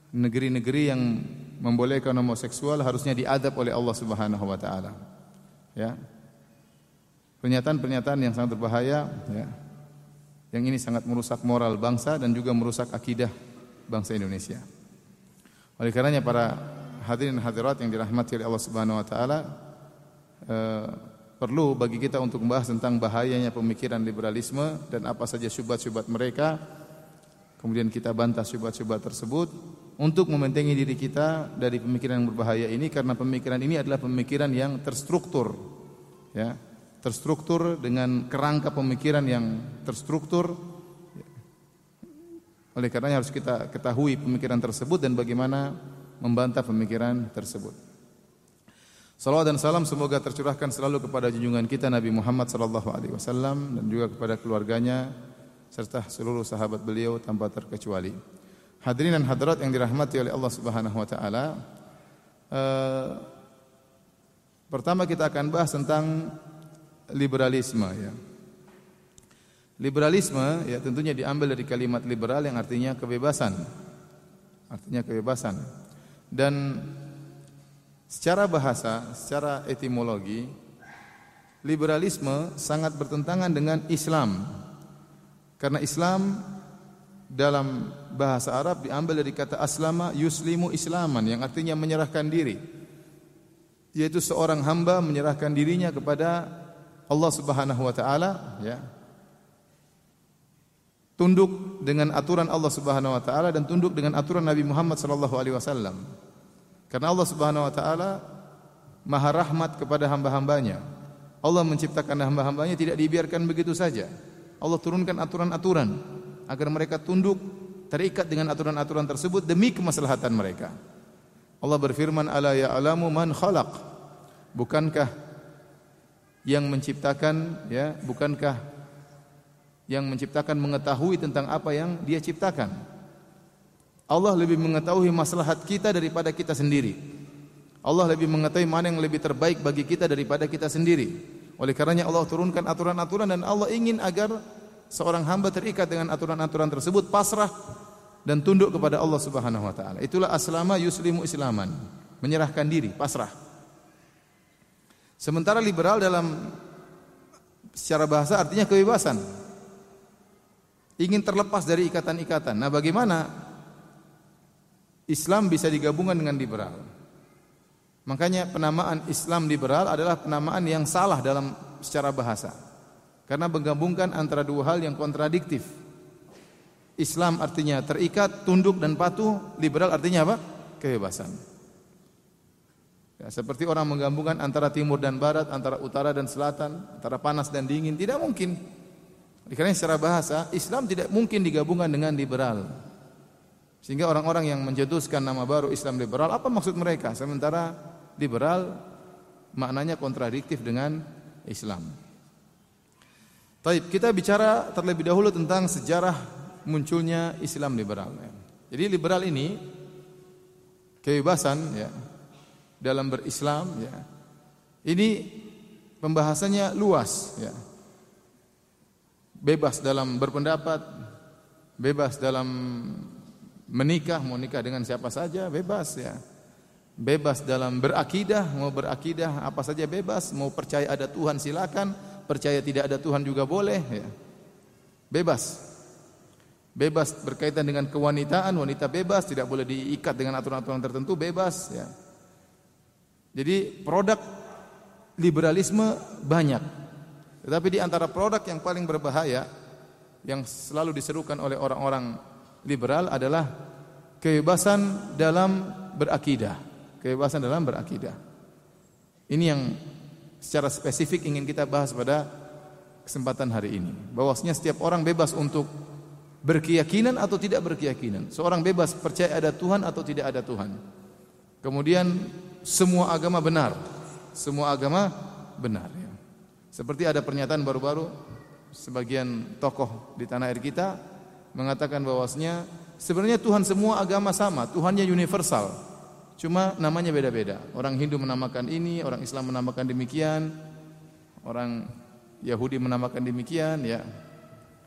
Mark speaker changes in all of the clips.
Speaker 1: negeri-negeri yang membolehkan homoseksual harusnya diadab oleh Allah Subhanahu wa taala. Ya. Pernyataan-pernyataan yang sangat berbahaya, ya. Yang ini sangat merusak moral bangsa dan juga merusak akidah bangsa Indonesia. Oleh karenanya para hadirin hadirat yang dirahmati oleh Allah Subhanahu wa taala, perlu bagi kita untuk membahas tentang bahayanya pemikiran liberalisme dan apa saja syubhat-syubhat mereka. Kemudian kita bantah syubhat-syubhat tersebut untuk membentengi diri kita dari pemikiran yang berbahaya ini, karena pemikiran ini adalah pemikiran yang terstruktur, ya. Terstruktur dengan kerangka pemikiran yang terstruktur. Oleh karenanya harus kita ketahui pemikiran tersebut dan bagaimana membantah pemikiran tersebut. Salawat dan salam semoga tercurahkan selalu kepada junjungan kita Nabi Muhammad sallallahu alaihi wasallam dan juga kepada keluarganya serta seluruh sahabat beliau tanpa terkecuali. Hadirin dan hadirat yang dirahmati oleh Allah Subhanahu wa taala, pertama kita akan bahas tentang liberalisme, ya. Liberalisme, ya, tentunya diambil dari kalimat liberal yang artinya kebebasan. Artinya kebebasan. Dan secara bahasa, secara etimologi, liberalisme sangat bertentangan dengan Islam. Karena Islam dalam bahasa Arab diambil dari kata aslama yuslimu islaman yang artinya menyerahkan diri. Yaitu seorang hamba menyerahkan dirinya kepada Allah Subhanahu wa taala, ya. Tunduk dengan aturan Allah Subhanahu wa taala dan tunduk dengan aturan Nabi Muhammad sallallahu alaihi wasallam. Karena Allah Subhanahu wa taala Maha rahmat kepada hamba-hambanya. Allah menciptakan hamba-hambanya tidak dibiarkan begitu saja. Allah turunkan aturan-aturan agar mereka tunduk, terikat dengan aturan-aturan tersebut demi kemaslahatan mereka. Allah berfirman, "Ala ya'lamu man khalaq?" Bukankah yang menciptakan, ya, bukankah yang menciptakan mengetahui tentang apa yang Dia ciptakan? Allah lebih mengetahui maslahat kita daripada kita sendiri. Allah lebih mengetahui mana yang lebih terbaik bagi kita daripada kita sendiri. Oleh karenanya Allah turunkan aturan-aturan dan Allah ingin agar seorang hamba terikat dengan aturan-aturan tersebut, pasrah dan tunduk kepada Allah Subhanahu wa taala. Itulah aslama yuslimu islaman, menyerahkan diri, pasrah. Sementara liberal dalam secara bahasa artinya kebebasan. Ingin terlepas dari ikatan-ikatan. Nah, bagaimana Islam bisa digabungkan dengan liberal? Makanya penamaan Islam liberal adalah penamaan yang salah dalam secara bahasa. Karena menggabungkan antara dua hal yang kontradiktif. Islam artinya terikat, tunduk dan patuh, liberal artinya apa? Kebebasan. Ya, seperti orang menggabungkan antara timur dan barat, antara utara dan selatan, antara panas dan dingin, tidak mungkin. Karena secara bahasa Islam tidak mungkin digabungkan dengan liberal. Sehingga orang-orang yang mencetuskan nama baru Islam liberal, apa maksud mereka? Sementara liberal maknanya kontradiktif dengan Islam. Baik, kita bicara terlebih dahulu tentang sejarah munculnya Islam liberal. Jadi liberal ini kebebasan, ya, dalam berislam, ya. Ini pembahasannya luas, ya. Bebas dalam berpendapat, bebas dalam menikah, mau nikah dengan siapa saja bebas, ya. Bebas dalam berakidah, mau berakidah apa saja bebas, mau percaya ada Tuhan silakan, percaya tidak ada Tuhan juga boleh, ya. Bebas. Bebas berkaitan dengan kewanitaan, wanita bebas, tidak boleh diikat dengan aturan-aturan tertentu, bebas, ya. Jadi produk liberalisme banyak. Tetapi di antara produk yang paling berbahaya yang selalu diserukan oleh orang-orang liberal adalah kebebasan dalam berakidah. Kebebasan dalam berakidah. Ini yang secara spesifik ingin kita bahas pada kesempatan hari ini. Bahwasanya setiap orang bebas untuk berkeyakinan atau tidak berkeyakinan. Seorang bebas percaya ada Tuhan atau tidak ada Tuhan. Kemudian semua agama benar. Semua agama benar, ya. Seperti ada pernyataan baru-baru sebagian tokoh di tanah air kita mengatakan bahwasanya sebenarnya Tuhan semua agama sama, Tuhannya universal. Cuma namanya beda-beda. Orang Hindu menamakan ini, orang Islam menamakan demikian, orang Yahudi menamakan demikian, ya.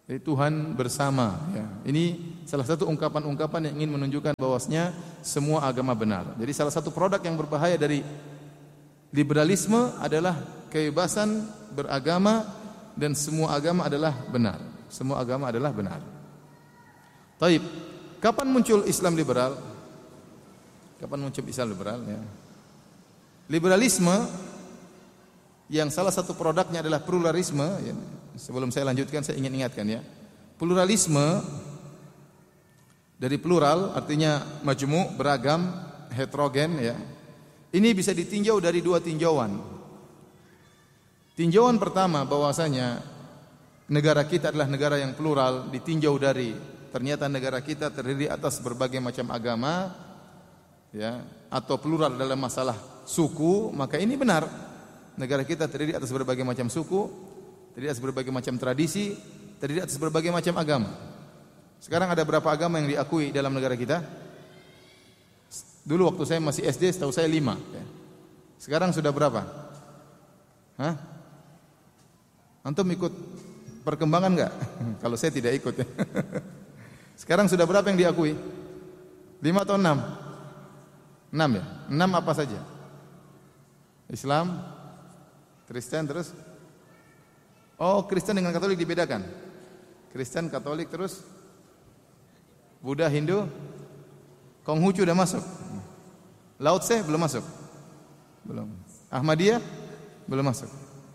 Speaker 1: Jadi Tuhan bersama, ya. Ini salah satu ungkapan-ungkapan yang ingin menunjukkan bahwasanya semua agama benar. Jadi salah satu produk yang berbahaya dari liberalisme adalah kebebasan beragama dan semua agama adalah benar. Semua agama adalah benar. Taib. Kapan muncul Islam liberal? Kapan muncul Islam liberal? Ya. Liberalisme yang salah satu produknya adalah pluralisme. Ya. Sebelum saya lanjutkan, saya ingin ingatkan ya. Pluralisme dari plural artinya majmu', beragam, heterogen ya. Ini bisa ditinjau dari dua tinjauan. Tinjauan pertama bahwasanya negara kita adalah negara yang plural, ditinjau dari ternyata negara kita terdiri atas berbagai macam agama ya, atau plural dalam masalah suku, maka ini benar. Negara kita terdiri atas berbagai macam suku, terdiri atas berbagai macam tradisi, terdiri atas berbagai macam agama. Sekarang ada berapa agama yang diakui dalam negara kita? Dulu waktu saya masih SD, setahu saya 5. Sekarang sudah berapa? Hah? Antum ikut perkembangan enggak? Kalau saya tidak ikut ya. Sekarang sudah berapa yang diakui? 5 atau 6? 6 ya? 6 apa saja? Islam, Kristen, terus? Oh, Kristen dengan Katolik dibedakan. Kristen, Katolik, terus Buddha, Hindu, Konghucu udah masuk. Lao Tse belum masuk. Belum. Ahmadiyah belum masuk.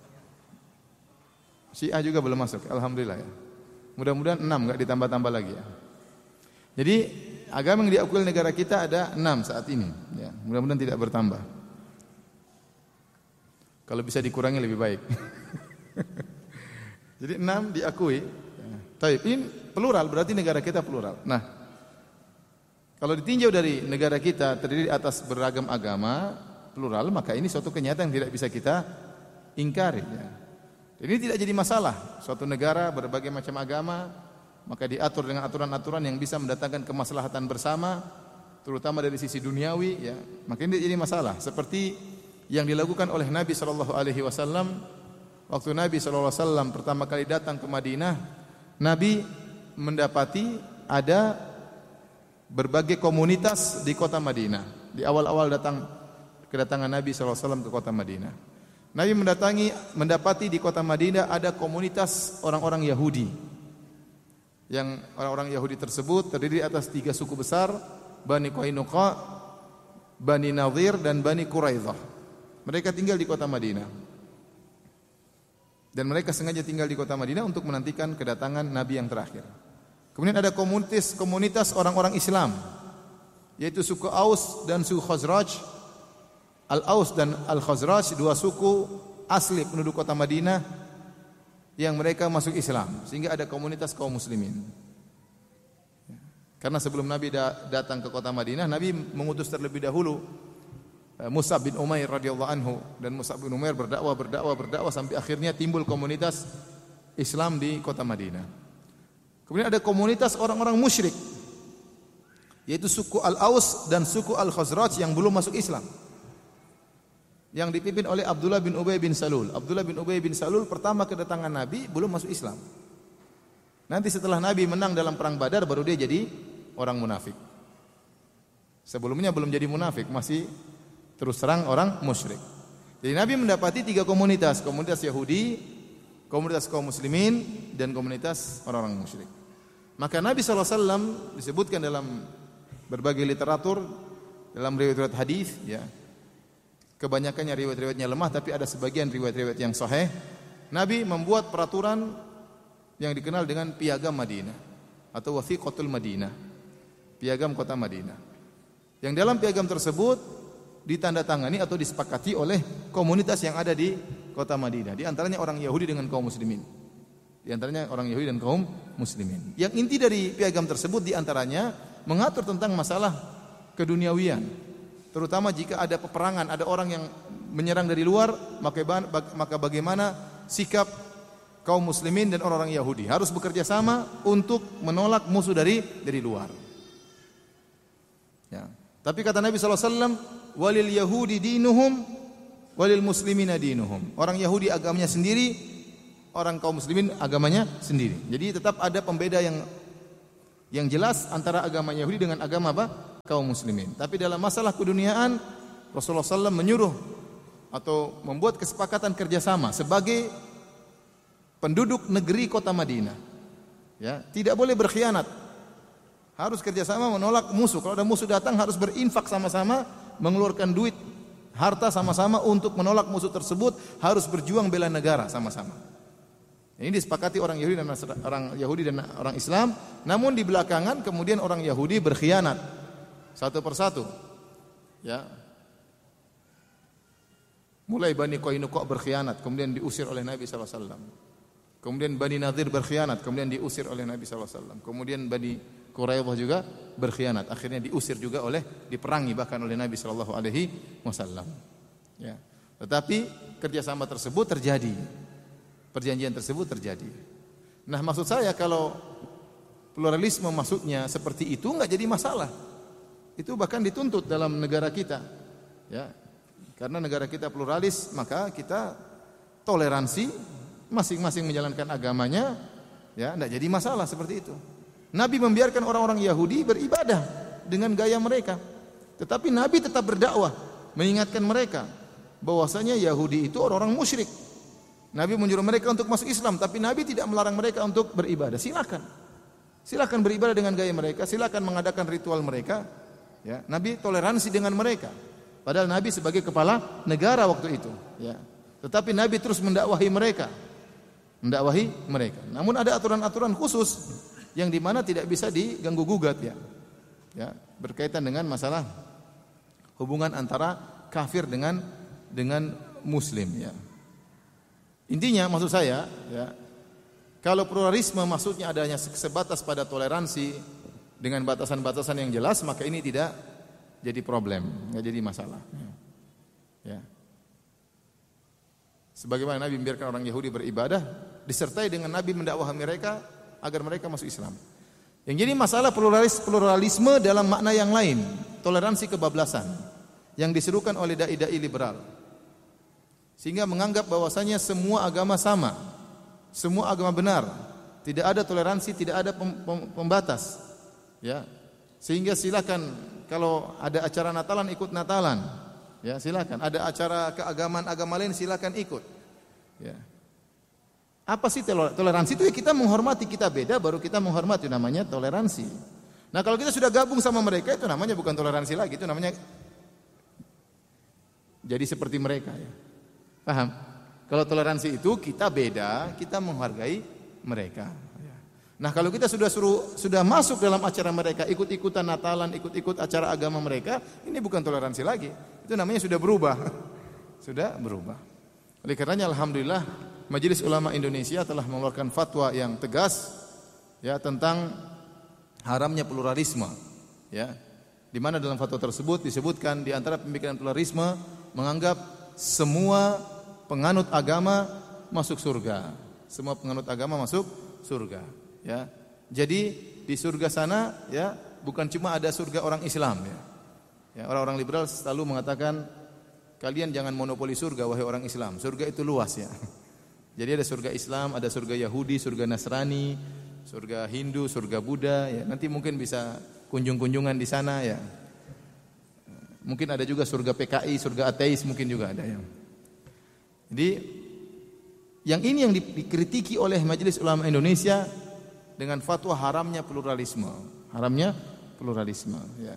Speaker 1: Syiah juga belum masuk. Alhamdulillah ya. Mudah-mudahan 6 enggak ditambah-tambah lagi ya. Jadi agama yang diakui negara kita ada 6 saat ini ya. Mudah-mudahan tidak bertambah. Kalau bisa dikurangi lebih baik. Jadi 6 diakui. Taib, ini plural berarti negara kita plural. Nah, kalau ditinjau dari negara kita terdiri atas beragam agama, plural, maka ini suatu kenyataan yang tidak bisa kita ingkari. Ya. Ini tidak jadi masalah. Suatu negara berbagai macam agama, maka diatur dengan aturan-aturan yang bisa mendatangkan kemaslahatan bersama, terutama dari sisi duniawi. Ya. Maka ini tidak jadi masalah. Seperti yang dilakukan oleh Nabi SAW. Waktu Nabi SAW pertama kali datang ke Madinah, Nabi mendapati ada berbagai komunitas di kota Madinah. Di awal-awal kedatangan Nabi SAW ke kota Madinah, Nabi mendapati di kota Madinah ada komunitas orang-orang Yahudi. Yang orang-orang Yahudi tersebut terdiri atas 3 suku besar, Bani Qainuqa, Bani Nadhir, dan Bani Quraidah. Mereka tinggal di kota Madinah. Dan mereka sengaja tinggal di kota Madinah untuk menantikan kedatangan Nabi yang terakhir. Kemudian ada komunitas orang-orang Islam, yaitu suku Aus dan suku Khazraj. Al-Aus dan Al-Khazraj, 2 suku asli penduduk kota Madinah yang mereka masuk Islam, sehingga ada komunitas kaum muslimin. Karena sebelum Nabi datang ke kota Madinah, Nabi mengutus terlebih dahulu Mus'ab bin Umair radhiyallahu anhu, dan Mus'ab bin Umair berdakwah sampai akhirnya timbul komunitas Islam di kota Madinah. Kemudian ada komunitas orang-orang musyrik, yaitu suku Al-Aus dan suku Al-Khazraj yang belum masuk Islam, yang dipimpin oleh Abdullah bin Ubay bin Salul. Abdullah bin Ubay bin Salul pertama kedatangan Nabi belum masuk Islam. Nanti setelah Nabi menang dalam perang Badar baru dia jadi orang munafik. Sebelumnya belum jadi munafik, masih terus terang orang musyrik. Jadi Nabi mendapati 3 komunitas, komunitas Yahudi, komunitas kaum muslimin, dan komunitas orang-orang musyrik. Maka Nabi SAW disebutkan dalam berbagai literatur, dalam riwayat-riwayat hadis, ya, kebanyakannya riwayat-riwayatnya lemah, tapi ada sebagian riwayat-riwayat yang sahih. Nabi membuat peraturan yang dikenal dengan piagam Madinah atau wathiqatul Madinah, piagam kota Madinah. Yang dalam piagam tersebut ditandatangani atau disepakati oleh komunitas yang ada di kota Madinah. Di antaranya orang Yahudi dengan kaum muslimin. Di antaranya orang Yahudi dan kaum muslimin. Yang inti dari piagam tersebut di antaranya mengatur tentang masalah keduniawian. Terutama jika ada peperangan, ada orang yang menyerang dari luar, maka bagaimana sikap kaum muslimin dan orang-orang Yahudi? Harus bekerja sama untuk menolak musuh dari luar. Ya. Tapi kata Nabi SAW, walil Yahudi dinuhum, walil muslimina dinuhum. Orang Yahudi agamanya sendiri, orang kaum muslimin agamanya sendiri. Jadi tetap ada pembeda yang jelas antara agama Yahudi dengan agama apa? Kaum muslimin. Tapi dalam masalah keduniaan Rasulullah SAW menyuruh atau membuat kesepakatan kerjasama sebagai penduduk negeri kota Madinah. Ya, tidak boleh berkhianat. Harus kerjasama menolak musuh. Kalau ada musuh datang harus berinfak sama-sama, mengeluarkan duit, harta sama-sama untuk menolak musuh tersebut. Harus berjuang bela negara sama-sama. Ini disepakati orang Yahudi dan orang Islam. Namun di belakangan kemudian orang Yahudi berkhianat satu persatu. Ya. Mulai Bani Qainuqa berkhianat, kemudian diusir oleh Nabi SAW. Kemudian Bani Nadir berkhianat, kemudian diusir oleh Nabi SAW. Kemudian Bani Quraidah juga berkhianat, akhirnya diusir juga diperangi bahkan oleh Nabi SAW. Ya. Tetapi kerjasama tersebut terjadi, perjanjian tersebut terjadi. Nah, maksud saya kalau pluralisme maksudnya seperti itu enggak jadi masalah. Itu bahkan dituntut dalam negara kita. Ya. Karena negara kita pluralis, maka kita toleransi, masing-masing menjalankan agamanya, ya, enggak jadi masalah seperti itu. Nabi membiarkan orang-orang Yahudi beribadah dengan gaya mereka. Tetapi Nabi tetap berdakwah, mengingatkan mereka bahwasanya Yahudi itu orang-orang musyrik. Nabi menyuruh mereka untuk masuk Islam, tapi Nabi tidak melarang mereka untuk beribadah. Silakan beribadah dengan gaya mereka, silakan mengadakan ritual mereka. Ya, Nabi toleransi dengan mereka. Padahal Nabi sebagai kepala negara waktu itu. Ya. Tetapi Nabi terus mendakwahi mereka. Namun ada aturan-aturan khusus yang dimana tidak bisa diganggu gugat, ya. Ya, berkaitan dengan masalah hubungan antara kafir dengan muslim, ya. Intinya maksud saya, ya, kalau pluralisme maksudnya adanya sebatas pada toleransi dengan batasan-batasan yang jelas, maka ini tidak jadi problem, enggak jadi masalah. Ya. Sebagaimana Nabi membiarkan orang Yahudi beribadah, disertai dengan Nabi mendakwahi mereka agar mereka masuk Islam. Yang jadi masalah pluralisme dalam makna yang lain, toleransi kebablasan yang diserukan oleh dai-dai liberal. Sehingga menganggap bahwasanya semua agama sama, semua agama benar, tidak ada toleransi, tidak ada pembatas. Ya. Sehingga silakan kalau ada acara Natalan ikut Natalan. Ya, silakan. Ada acara keagamaan agama lain silakan ikut. Ya. Apa sih toleransi itu? Ya kita menghormati, kita beda baru kita menghormati, namanya toleransi. Nah, kalau kita sudah gabung sama mereka itu namanya bukan toleransi lagi, itu namanya jadi seperti mereka, ya. Paham? Kalau toleransi itu kita beda, kita menghargai mereka. Nah, kalau kita sudah masuk dalam acara mereka, ikut-ikutan Natalan, ikut-ikut acara agama mereka, ini bukan toleransi lagi. Itu namanya sudah berubah. Sudah berubah. Oleh karenanya alhamdulillah Majelis Ulama Indonesia telah mengeluarkan fatwa yang tegas, ya, tentang haramnya pluralisme, ya. Di mana dalam fatwa tersebut disebutkan di antara pemikiran pluralisme menganggap semua penganut agama masuk surga. Semua penganut agama masuk surga. Ya, jadi di surga sana, ya, bukan cuma ada surga orang Islam, ya. Ya, orang-orang liberal selalu mengatakan kalian jangan monopoli surga wahai orang Islam. Surga itu luas, ya. Jadi ada surga Islam, ada surga Yahudi, surga Nasrani, surga Hindu, surga Buddha, ya. Nanti mungkin bisa kunjung-kunjungan di sana, ya. Mungkin ada juga surga PKI, surga ateis mungkin juga ada, ya. Jadi yang ini yang dikritiki oleh Majelis Ulama Indonesia dengan fatwa haramnya pluralisme, ya.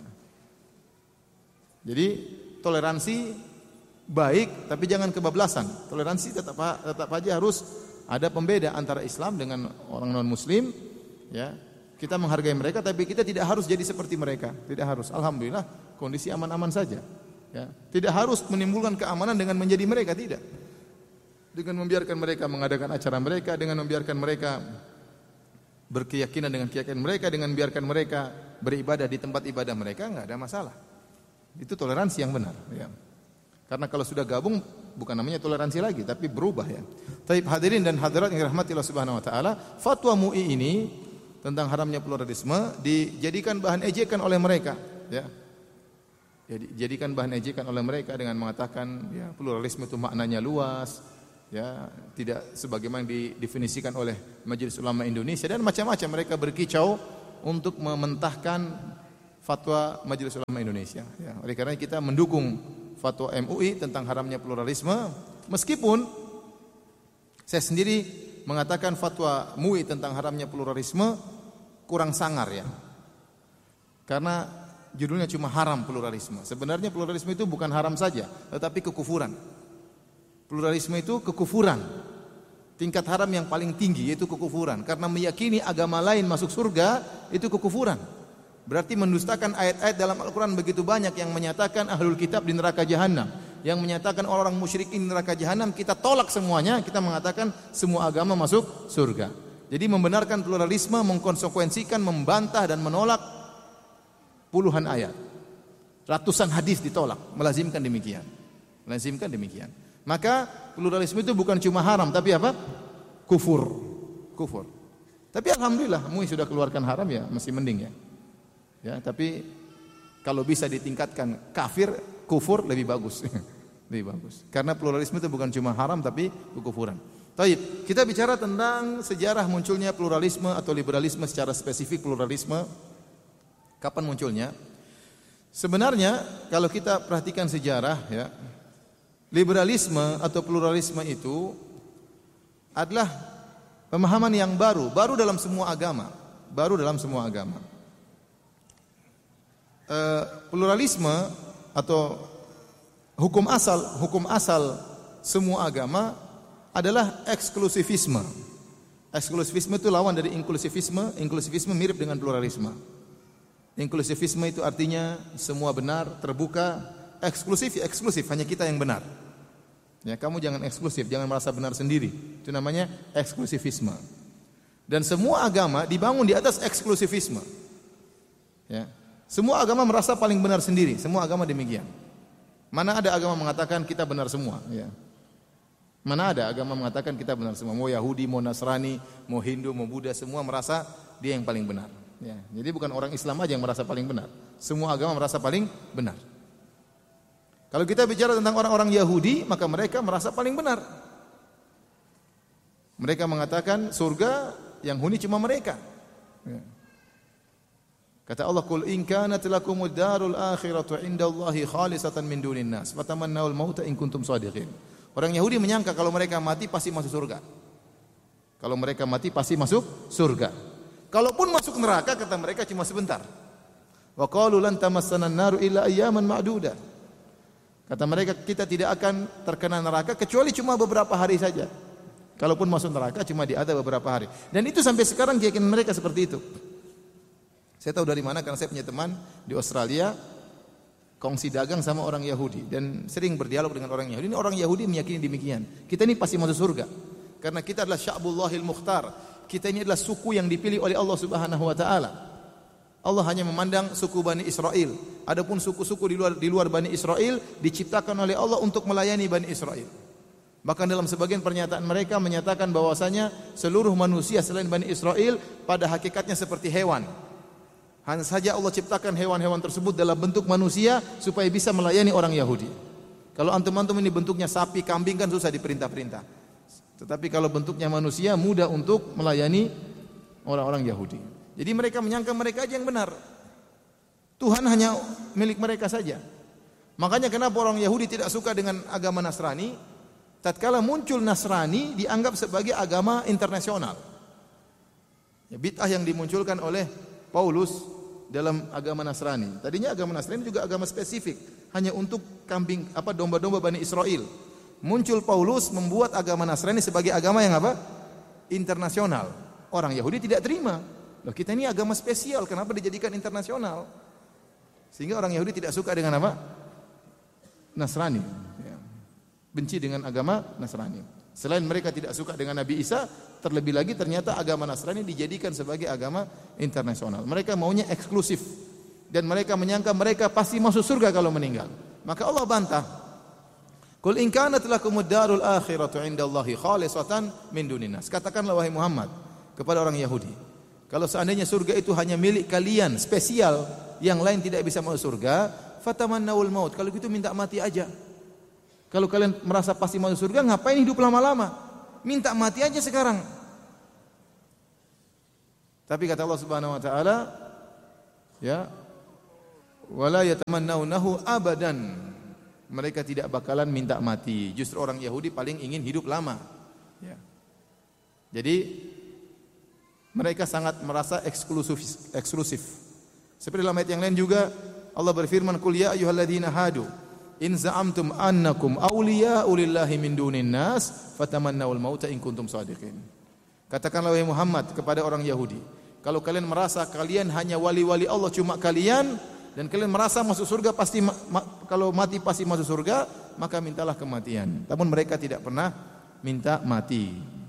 Speaker 1: Jadi toleransi baik, tapi jangan kebablasan. Toleransi tetap aja harus ada pembeda antara Islam dengan orang non Muslim, ya. Kita menghargai mereka, tapi kita tidak harus jadi seperti mereka, tidak harus. Alhamdulillah kondisi aman-aman saja, ya. Tidak harus menimbulkan keamanan dengan menjadi mereka, tidak. Dengan membiarkan mereka mengadakan acara mereka, dengan membiarkan mereka berkeyakinan dengan keyakinan mereka, dengan biarkan mereka beribadah di tempat ibadah mereka, enggak ada masalah. Itu toleransi yang benar, ya. Karena kalau sudah gabung bukan namanya toleransi lagi, tapi berubah, ya. Taib hadirin dan hadirat yang dirahmati Allah Subhanahu wa taala, fatwa MUI ini tentang haramnya pluralisme dijadikan bahan ejekan oleh mereka, ya. Jadi jadikan bahan ejekan oleh mereka dengan mengatakan, ya, pluralisme itu maknanya luas, Ya, tidak sebagaimana didefinisikan oleh Majelis Ulama Indonesia, dan macam-macam mereka berkicau untuk mementahkan fatwa Majelis Ulama Indonesia. Ya, oleh karena kita mendukung fatwa MUI tentang haramnya pluralisme, meskipun saya sendiri mengatakan fatwa MUI tentang haramnya pluralisme kurang sangar ya. Karena judulnya cuma haram pluralisme. Sebenarnya pluralisme itu bukan haram saja, tetapi kekufuran. Pluralisme itu kekufuran. Tingkat haram yang paling tinggi yaitu kekufuran. Karena meyakini agama lain masuk surga itu kekufuran. Berarti mendustakan ayat-ayat dalam Al-Quran begitu banyak yang menyatakan ahlul kitab di neraka jahanam, yang menyatakan orang musyrikin di neraka jahanam. Kita tolak semuanya. Kita mengatakan semua agama masuk surga. Jadi membenarkan pluralisme mengkonsekuensikan membantah dan menolak puluhan ayat, ratusan hadis ditolak, melazimkan demikian. Melazimkan demikian. Maka pluralisme itu bukan cuma haram tapi apa? Kufur. Kufur. Tapi alhamdulillah MUI sudah keluarkan haram ya, masih mending ya. Ya, tapi kalau bisa ditingkatkan kafir, kufur lebih bagus. Lebih bagus. Karena pluralisme itu bukan cuma haram tapi kekufuran. Baik, kita bicara tentang sejarah munculnya pluralisme atau liberalisme secara spesifik pluralisme. Kapan munculnya? Sebenarnya kalau kita perhatikan sejarah ya, liberalisme atau pluralisme itu adalah pemahaman yang baru dalam semua agama, baru dalam semua agama. Pluralisme atau hukum asal semua agama adalah eksklusifisme. Eksklusifisme itu lawan dari inklusivisme. Inklusivisme mirip dengan pluralisme. Inklusivisme itu artinya semua benar, terbuka. Eksklusif hanya kita yang benar. Ya, kamu jangan eksklusif, jangan merasa benar sendiri. Itu namanya eksklusifisme. Dan semua agama dibangun di atas eksklusifisme. Ya. Semua agama merasa paling benar sendiri. Semua agama demikian. Mana ada agama mengatakan kita benar semua? Ya. Mana ada agama mengatakan kita benar semua? Mau Yahudi, mau Nasrani, mau Hindu, mau Buddha, semua merasa dia yang paling benar. Ya. Jadi bukan orang Islam aja yang merasa paling benar. Semua agama merasa paling benar. Kalau kita bicara tentang orang-orang Yahudi, maka mereka merasa paling benar. Mereka mengatakan surga yang huni cuma mereka. Ya. Kata Allah, "Qul in kanat lakumud darul akhiratu 'indallahi khalisatan min dunin nas, fatamannawul mauta in kuntum shadiqin." Orang Yahudi menyangka kalau mereka mati pasti masuk surga. Kalau mereka mati pasti masuk surga. Kalaupun masuk neraka, kata mereka cuma sebentar. Wa qalu lan tamassana an-naru illa ayyaman ma'duda. Kata mereka, kita tidak akan terkena neraka kecuali cuma beberapa hari saja. Kalaupun masuk neraka cuma ada beberapa hari. Dan itu sampai sekarang keyakinan mereka seperti itu. Saya tahu dari mana karena saya punya teman di Australia kongsi dagang sama orang Yahudi dan sering berdialog dengan orang Yahudi. Ini orang Yahudi meyakini demikian. Kita ini pasti masuk surga karena kita adalah sya'bullahil mukhtar. Kita ini adalah suku yang dipilih oleh Allah Subhanahu wa taala. Allah hanya memandang suku Bani Israel. Adapun suku-suku di luar Bani Israel diciptakan oleh Allah untuk melayani Bani Israel. Bahkan dalam sebagian pernyataan mereka menyatakan bahwasanya seluruh manusia selain Bani Israel pada hakikatnya seperti hewan. Hanya saja Allah ciptakan hewan-hewan tersebut dalam bentuk manusia supaya bisa melayani orang Yahudi. Kalau antum-antum ini bentuknya sapi, kambing kan susah diperintah-perintah. Tetapi kalau bentuknya manusia mudah untuk melayani orang-orang Yahudi. Jadi mereka menyangka mereka aja yang benar. Tuhan hanya milik mereka saja. Makanya kenapa orang Yahudi tidak suka dengan agama Nasrani? Tatkala muncul Nasrani dianggap sebagai agama internasional. Ya, bid'ah yang dimunculkan oleh Paulus dalam agama Nasrani. Tadinya agama Nasrani juga agama spesifik, hanya untuk domba-domba Bani Israel. Muncul Paulus membuat agama Nasrani sebagai agama yang apa? Internasional. Orang Yahudi tidak terima. Loh, kita ini agama spesial, kenapa dijadikan internasional? Sehingga orang Yahudi tidak suka dengan apa? Nasrani. Ya. Benci dengan agama Nasrani. Selain mereka tidak suka dengan Nabi Isa, terlebih lagi ternyata agama Nasrani dijadikan sebagai agama internasional. Mereka maunya eksklusif dan mereka menyangka mereka pasti masuk surga kalau meninggal. Maka Allah bantah. Qul in kanat lakumud darul akhiratu 'indallahi khalisatan min dunin nas. Katakanlah wahai Muhammad kepada orang Yahudi, kalau seandainya surga itu hanya milik kalian, spesial, yang lain tidak bisa masuk surga, fatamannawul maut. Kalau gitu minta mati aja. Kalau kalian merasa pasti masuk surga, ngapain hidup lama-lama? Minta mati aja sekarang. Tapi kata Allah Subhanahu wa taala, ya, wala yatamannawnahu abadan. Mereka tidak bakalan minta mati. Justru orang Yahudi paling ingin hidup lama. Ya. Jadi mereka sangat merasa eksklusif. Seperti dalam ayat yang lain juga Allah berfirman, "Qul ya ayyuhalladzina hadu in za'amtum annakum awliya'u lillahi min dunin nas fatamannawul mauta in kuntum shadiqin." Katakanlah wahai Muhammad kepada orang Yahudi, kalau kalian merasa kalian hanya wali-wali Allah cuma kalian dan kalian merasa masuk surga pasti kalau mati pasti masuk surga, maka mintalah kematian. Namun mereka tidak pernah minta mati.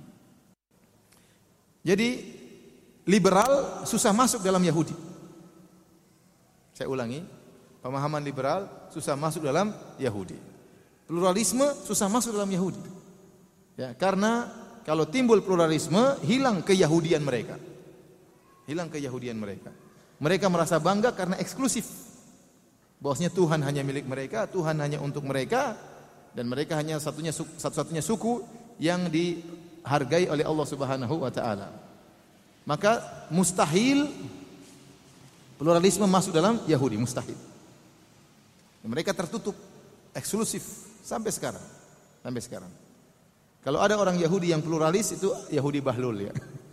Speaker 1: Jadi liberal susah masuk dalam Yahudi. Saya ulangi, pemahaman liberal susah masuk dalam Yahudi. Pluralisme susah masuk dalam Yahudi. Ya, karena kalau timbul pluralisme, hilang keyahudian mereka. Hilang keyahudian mereka. Mereka merasa bangga karena eksklusif. Bahwasanya Tuhan hanya milik mereka, Tuhan hanya untuk mereka, dan mereka hanya satu-satunya suku yang dihargai oleh Allah Subhanahu wa taala. Maka mustahil pluralisme masuk dalam Yahudi, mustahil. Mereka tertutup, eksklusif sampai sekarang. Sampai sekarang. Kalau ada orang Yahudi yang pluralis itu Yahudi bahlul ya.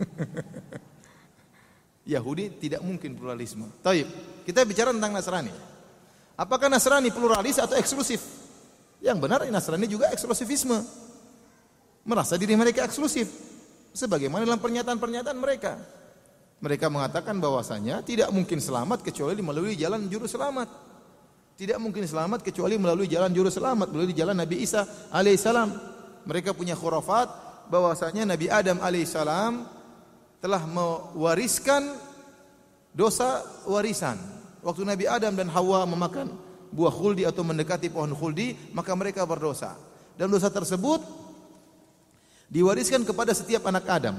Speaker 1: Yahudi tidak mungkin pluralisme. Taib. Kita bicara tentang Nasrani. Apakah Nasrani pluralis atau eksklusif? Yang benar Nasrani juga eksklusifisme. Merasa diri mereka eksklusif. Sebagaimana dalam pernyataan-pernyataan mereka. Mereka mengatakan bahwasanya tidak mungkin selamat kecuali melalui jalan juru selamat. Tidak mungkin selamat kecuali melalui jalan juru selamat, melalui jalan Nabi Isa alaihissalam. Mereka punya khurafat bahwasanya Nabi Adam alaihissalam telah mewariskan dosa warisan. Waktu Nabi Adam dan Hawa memakan buah khuldi atau mendekati pohon khuldi, maka mereka berdosa. Dan dosa tersebut diwariskan kepada setiap anak Adam.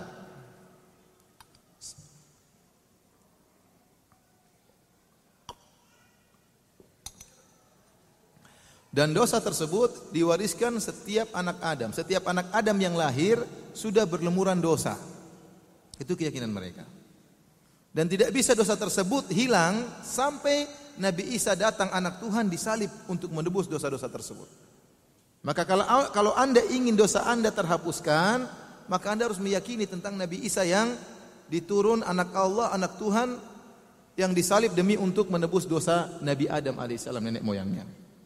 Speaker 1: Dan dosa tersebut diwariskan setiap anak Adam. Setiap anak Adam yang lahir sudah berlumuran dosa. Itu keyakinan mereka. Dan tidak bisa dosa tersebut hilang sampai Nabi Isa datang anak Tuhan disalib untuk menebus dosa-dosa tersebut. Maka kalau Anda ingin dosa Anda terhapuskan, maka Anda harus meyakini tentang Nabi Isa yang diturun anak Allah, anak Tuhan yang disalib demi untuk menebus dosa Nabi Adam alaihissalam, nenek moyangnya.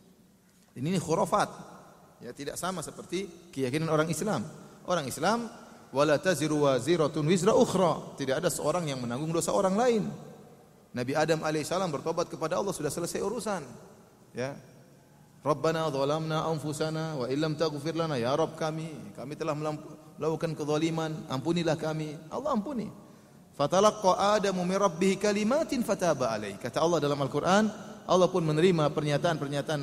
Speaker 1: Ini khurafat. Ya, tidak sama seperti keyakinan orang Islam. Orang Islam wala taziru waziratun wizra ukhra. Tidak ada seorang yang menanggung dosa orang lain. Nabi Adam alaihissalam bertobat kepada Allah, sudah selesai urusan. Ya. Rabbana zalamna anfusana wa illam taghfir lana, ya Rabb kami telah melakukan kezaliman, ampunilah kami. Allah ampuni. Fatalaqqa Adamu min rabbih kalimatin fataba alaihi. Kata Allah dalam Al-Qur'an, Allah pun menerima pernyataan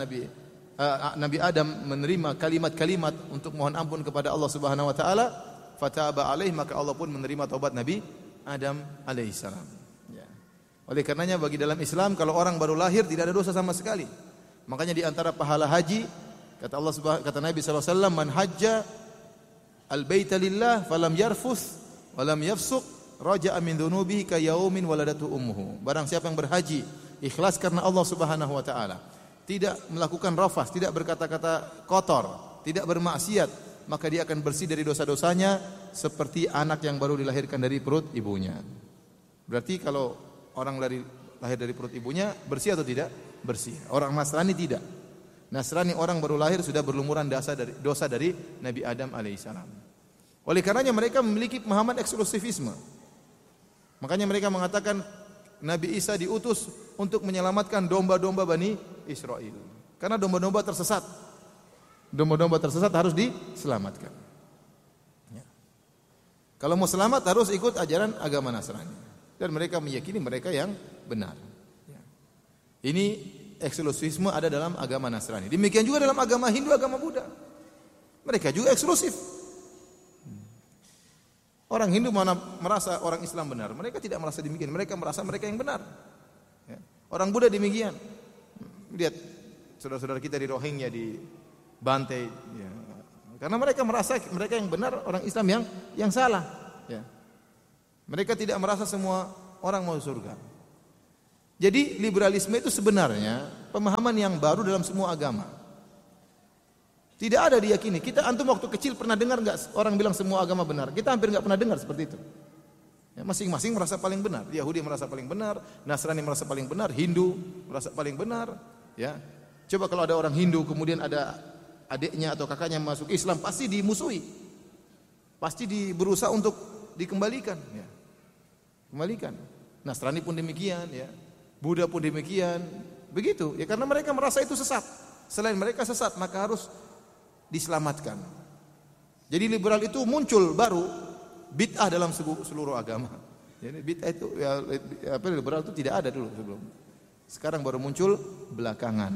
Speaker 1: Nabi Adam menerima kalimat-kalimat untuk mohon ampun kepada Allah Subhanahu wa taala, fataba alaihi, maka Allah pun menerima taubat Nabi Adam alaihissalam. Ya. Oleh karenanya bagi dalam Islam kalau orang baru lahir tidak ada dosa sama sekali. Makanya di antara pahala haji kata Nabi sallallahu alaihi wasallam, man hajja al-baita lillah falam yarfus walam yafsuq raja'a min dhunubihi ka yaumin waladatu ummuhu. Barang siapa yang berhaji ikhlas karena Allah Subhanahu wa taala, tidak melakukan rafas, tidak berkata-kata kotor, tidak bermaksiat, maka dia akan bersih dari dosa-dosanya seperti anak yang baru dilahirkan dari perut ibunya. Berarti kalau orang lahir dari perut ibunya bersih atau tidak? Bersih. Orang Nasrani tidak. Nasrani orang baru lahir sudah berlumuran dosa dari Nabi Adam alaihissalam. Oleh karenanya mereka memiliki pemahaman eksklusifisme. Makanya mereka mengatakan Nabi Isa diutus untuk menyelamatkan domba-domba Bani Israel. Karena domba-domba tersesat. Domba-domba tersesat harus diselamatkan. Ya. Kalau mau selamat harus ikut ajaran agama Nasrani. Dan mereka meyakini mereka yang benar. Ya. Ini eksklusifisme ada dalam agama Nasrani. Demikian juga dalam agama Hindu, agama Buddha. Mereka juga eksklusif. Orang Hindu mana merasa orang Islam benar, mereka tidak merasa demikian. Mereka merasa mereka yang benar. Ya. Orang Buddha demikian. Lihat saudara-saudara kita di Rohingya di bantai. Ya. Karena mereka merasa mereka yang benar, orang Islam yang salah. Ya. Mereka tidak merasa semua orang mau surga. Jadi liberalisme itu sebenarnya pemahaman yang baru dalam semua agama. Tidak ada diyakini. Kita antum waktu kecil pernah dengar nggak orang bilang semua agama benar? Kita hampir nggak pernah dengar seperti itu. Ya, masing-masing merasa paling benar. Yahudi merasa paling benar, Nasrani merasa paling benar, Hindu merasa paling benar. Ya, coba kalau ada orang Hindu kemudian ada adiknya atau kakaknya masuk Islam, pasti dimusuhi, pasti berusaha untuk dikembalikan. Ya. Kembalikan. Nasrani pun demikian. Ya. Buddha pun demikian. Begitu. Ya karena mereka merasa itu sesat. Selain mereka sesat, maka harus diselamatkan. Jadi liberal itu muncul baru bid'ah dalam seluruh agama. Jadi bid'ah itu liberal itu tidak ada dulu sebelum. Sekarang baru muncul belakangan.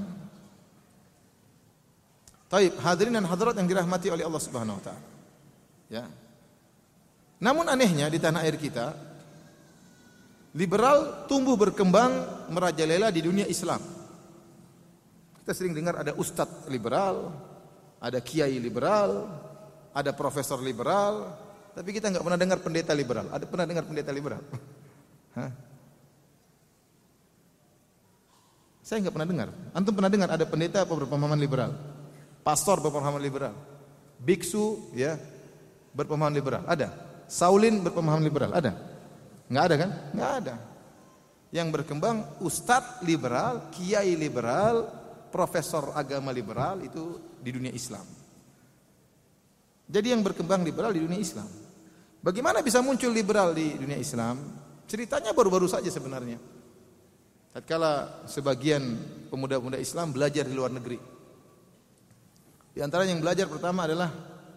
Speaker 1: Taib, hadirin dan hadirat yang dirahmati oleh Allah Subhanahu wa taala. Ya. Namun anehnya di tanah air kita liberal tumbuh berkembang merajalela di dunia Islam. Kita sering dengar ada ustadz liberal, ada kiai liberal, ada profesor liberal, tapi kita enggak pernah dengar pendeta liberal. Ada pernah dengar pendeta liberal? Hah? Saya enggak pernah dengar. Antum pernah dengar ada pendeta apa berpemahaman liberal? Pastor berpemahaman liberal? Biksu ya berpemahaman liberal? Ada. Saulin berpemahaman liberal? Ada. Enggak ada kan? Enggak ada. Yang berkembang ustadz liberal, kiai liberal, profesor agama liberal itu di dunia Islam. Jadi yang berkembang liberal di dunia Islam. Bagaimana bisa muncul liberal di dunia Islam? Ceritanya baru-baru saja sebenarnya. Tatkala sebagian pemuda-pemuda Islam belajar di luar negeri. Di antara yang belajar pertama adalah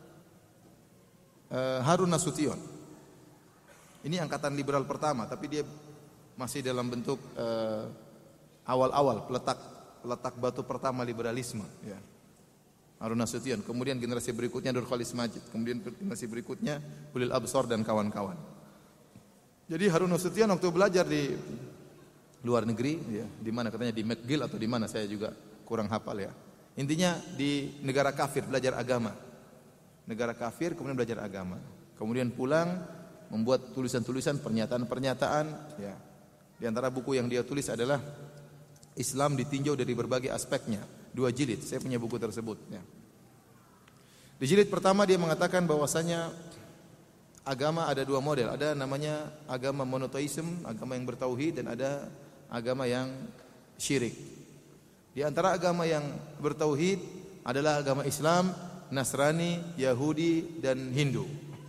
Speaker 1: Harun Nasution. Ini angkatan liberal pertama, tapi dia masih dalam bentuk awal-awal peletak batu pertama liberalisme. Ya. Harun Nasution. Kemudian generasi berikutnya Nur Khalis Majid. Kemudian generasi berikutnya Ulil Absar dan kawan-kawan. Jadi Harun Nasution waktu belajar di luar negeri, ya, di mana katanya di McGill atau di mana saya juga kurang hafal ya. Intinya di negara kafir belajar agama. Negara kafir kemudian belajar agama. Kemudian pulang membuat tulisan-tulisan, pernyataan-pernyataan. Ya. Di antara buku yang dia tulis adalah Islam ditinjau dari berbagai aspeknya. 2 jilid. Saya punya buku tersebut. Ya. Di jilid pertama dia mengatakan bahwasanya agama ada 2 model. Ada namanya agama monoteisme, agama yang bertauhid, dan ada agama yang syirik. Di antara agama yang bertauhid adalah agama Islam, Nasrani, Yahudi, dan Hindu.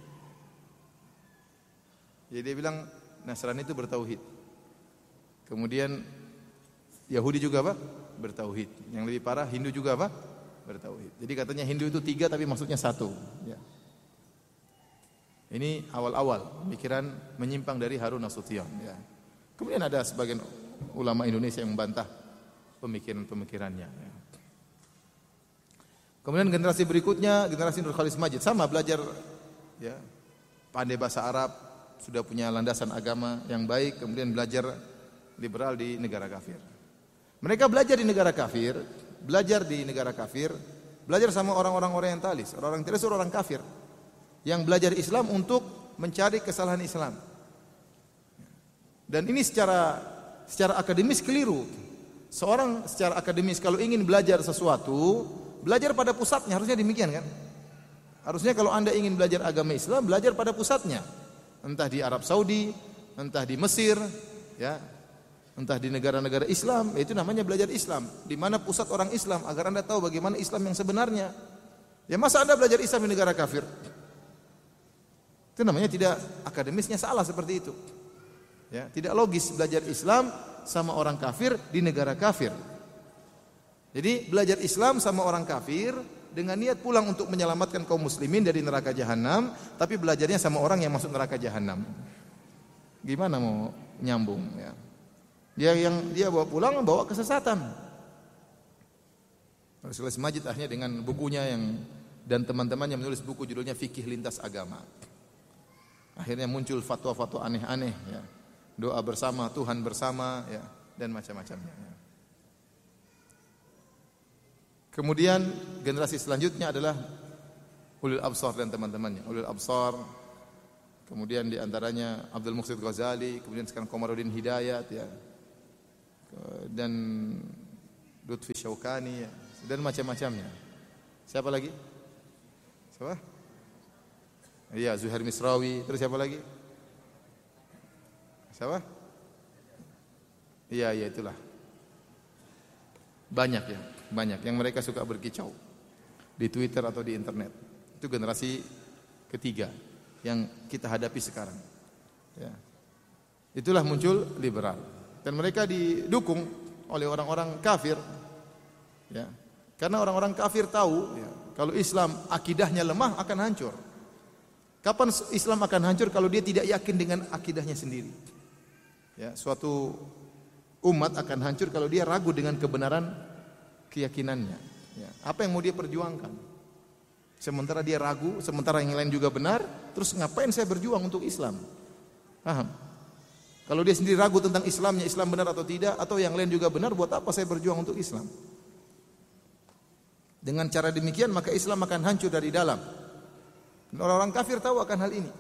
Speaker 1: Jadi dia bilang Nasrani itu bertauhid. Kemudian Yahudi juga apa? Bertauhid. Yang lebih parah Hindu juga apa? Bertauhid. Jadi katanya Hindu itu 3 tapi maksudnya 1. Ya. Ini awal-awal pemikiran menyimpang dari Harun Nasution. Ya. Kemudian ada sebagian ulama Indonesia yang membantah pemikiran-pemikirannya. Ya. Kemudian generasi berikutnya generasi Nur Khalis Majid sama belajar, ya, pandai bahasa Arab, sudah punya landasan agama yang baik, kemudian belajar liberal di negara kafir. Mereka belajar di negara kafir, belajar sama orang-orang orientalis. Orang orientalis itu orang kafir yang belajar Islam untuk mencari kesalahan Islam. Dan ini secara akademis keliru. Seorang secara akademis kalau ingin belajar sesuatu, belajar pada pusatnya, harusnya demikian kan? Harusnya kalau Anda ingin belajar agama Islam, belajar pada pusatnya. Entah di Arab Saudi, entah di Mesir, ya. Entah di negara-negara Islam, itu namanya belajar Islam. Di mana pusat orang Islam agar Anda tahu bagaimana Islam yang sebenarnya. Ya masa Anda belajar Islam di negara kafir? Itu namanya tidak akademisnya salah seperti itu. Ya, tidak logis belajar Islam sama orang kafir di negara kafir. Jadi belajar Islam sama orang kafir dengan niat pulang untuk menyelamatkan kaum muslimin dari neraka jahanam, tapi belajarnya sama orang yang masuk neraka jahanam. Gimana mau nyambung ya? Dia bawa pulang bawa kesesatan. Rasulullah Majid akhirnya dengan bukunya dan teman-temannya menulis buku judulnya Fikih Lintas Agama. Akhirnya muncul fatwa-fatwa aneh-aneh ya. Doa bersama, Tuhan bersama ya, dan macam-macamnya ya. Kemudian generasi selanjutnya adalah ulil absar dan teman-temannya. Ulil absar, kemudian di antaranya Abdul Muhsin Ghazali, kemudian sekarang Komarudin Hidayat ya. Dan Lutfi Syaukani ya. Dan macam-macamnya. Siapa lagi? Siapa? Iya, Zuhair Misrawi. Terus siapa lagi? Siapa? Iya, itulah. Banyak ya, banyak yang mereka suka berkicau di Twitter atau di internet. Itu generasi ketiga yang kita hadapi sekarang. Ya. Itulah muncul liberal dan mereka didukung oleh orang-orang kafir. Ya. Karena orang-orang kafir tahu ya, kalau Islam akidahnya lemah akan hancur. Kapan Islam akan hancur kalau dia tidak yakin dengan akidahnya sendiri? Ya, suatu umat akan hancur kalau dia ragu dengan kebenaran keyakinannya. Ya, apa yang mau dia perjuangkan? Sementara dia ragu, sementara yang lain juga benar, terus ngapain saya berjuang untuk Islam? Paham? Kalau dia sendiri ragu tentang Islamnya, Islam benar atau tidak, atau yang lain juga benar, buat apa saya berjuang untuk Islam? Dengan cara demikian maka Islam akan hancur dari dalam. Orang-orang kafir tahu akan hal ini.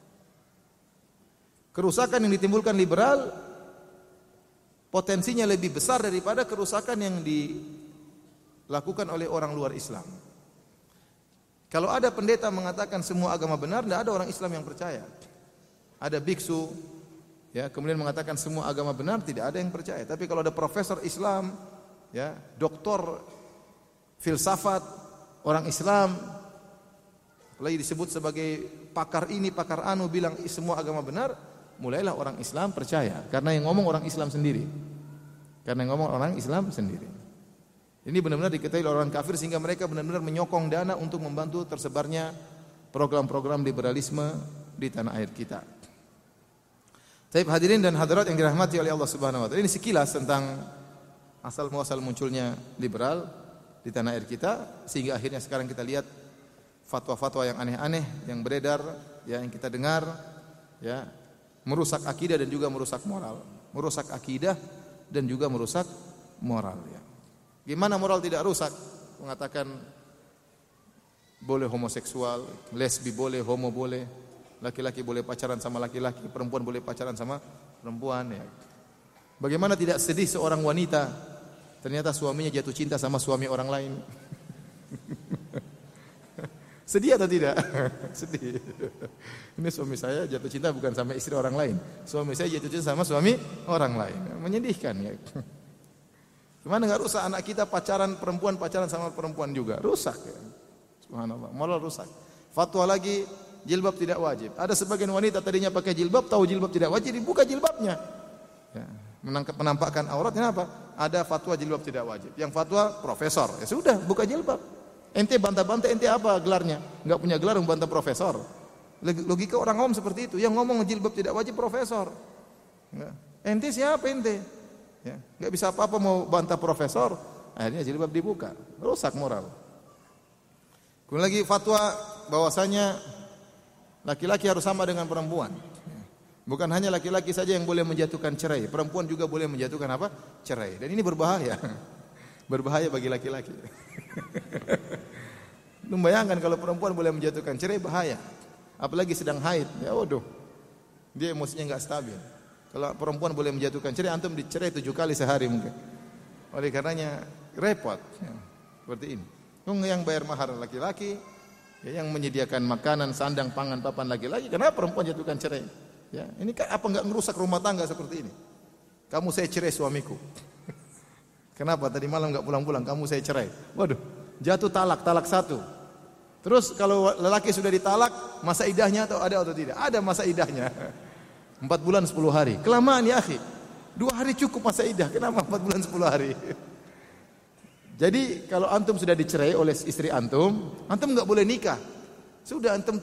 Speaker 1: Kerusakan yang ditimbulkan liberal potensinya lebih besar daripada kerusakan yang dilakukan oleh orang luar Islam. Kalau ada pendeta mengatakan semua agama benar, tidak ada orang Islam yang percaya. Ada biksu, ya, kemudian mengatakan semua agama benar, tidak ada yang percaya. Tapi kalau ada profesor Islam, ya, doktor filsafat orang Islam, lagi disebut sebagai pakar ini, pakar anu, bilang semua agama benar, mulailah orang Islam percaya. Karena yang ngomong orang Islam sendiri. Karena yang ngomong orang Islam sendiri. Ini benar-benar diketahui oleh orang kafir sehingga mereka benar-benar menyokong dana untuk membantu tersebarnya program-program liberalisme di tanah air kita. Baik hadirin dan hadirat yang dirahmati oleh Allah Subhanahu wa taala. Ini sekilas tentang asal muasal munculnya liberal di tanah air kita sehingga akhirnya sekarang kita lihat fatwa-fatwa yang aneh-aneh yang beredar, ya, yang kita dengar, ya, merusak akidah dan juga merusak moral. Merusak akidah dan juga merusak moral, ya. Gimana moral tidak rusak? Mengatakan boleh homoseksual, lesbi boleh, homo boleh, laki-laki boleh pacaran sama laki-laki, perempuan boleh pacaran sama perempuan, ya. Bagaimana tidak sedih seorang wanita ternyata suaminya jatuh cinta sama suami orang lain? Sedih atau tidak? Sedih. Ini suami saya jatuh cinta bukan sama istri orang lain. Suami saya jatuh cinta sama suami orang lain. Menyedihkan, ya. Gimana enggak rusak anak kita pacaran perempuan sama perempuan juga? Rusak, ya. Subhanallah, moral rusak. Fatwa lagi jilbab tidak wajib. Ada sebagian wanita tadinya pakai jilbab, tahu jilbab tidak wajib, dibuka jilbabnya. Ya, menampakkan auratnya apa? Ada fatwa jilbab tidak wajib. Yang fatwa profesor, ya sudah, buka jilbab. Ente bantah-bantah, ente apa gelarnya? Enggak punya gelar membantah profesor. Logika orang awam seperti itu. Yang ngomong jilbab tidak wajib profesor. Enggak. Ente siapa ente? Ya, enggak bisa apa-apa mau bantah profesor. Akhirnya jilbab dibuka. Rusak moral. Kemudian lagi fatwa bahwasanya laki-laki harus sama dengan perempuan. Bukan hanya laki-laki saja yang boleh menjatuhkan cerai, perempuan juga boleh menjatuhkan apa? Cerai. Dan ini berbahaya. Berbahaya bagi laki-laki. Membayangkan kalau perempuan boleh menjatuhkan cerai, bahaya. Apalagi sedang haid, ya waduh. Dia emosinya enggak stabil. Kalau perempuan boleh menjatuhkan cerai, antum dicerai 7 kali sehari mungkin. Oleh karenanya repot, ya. Seperti ini. Yang bayar mahar laki-laki, ya, yang menyediakan makanan, sandang, pangan, papan laki-laki, kenapa perempuan jatuhkan cerai? Ya, ini apa enggak merusak rumah tangga seperti ini? Kamu saya cerai suamiku. Kenapa tadi malam enggak pulang-pulang? Kamu saya cerai. Waduh, jatuh talak 1. Terus kalau lelaki sudah ditalak, masa idahnya ada atau tidak? Ada masa idahnya. 4 bulan 10 hari. Kelamaan ya akhi. 2 hari cukup masa idah. Kenapa 4 bulan 10 hari? Jadi kalau antum sudah dicerai oleh istri antum enggak boleh nikah. Sudah antum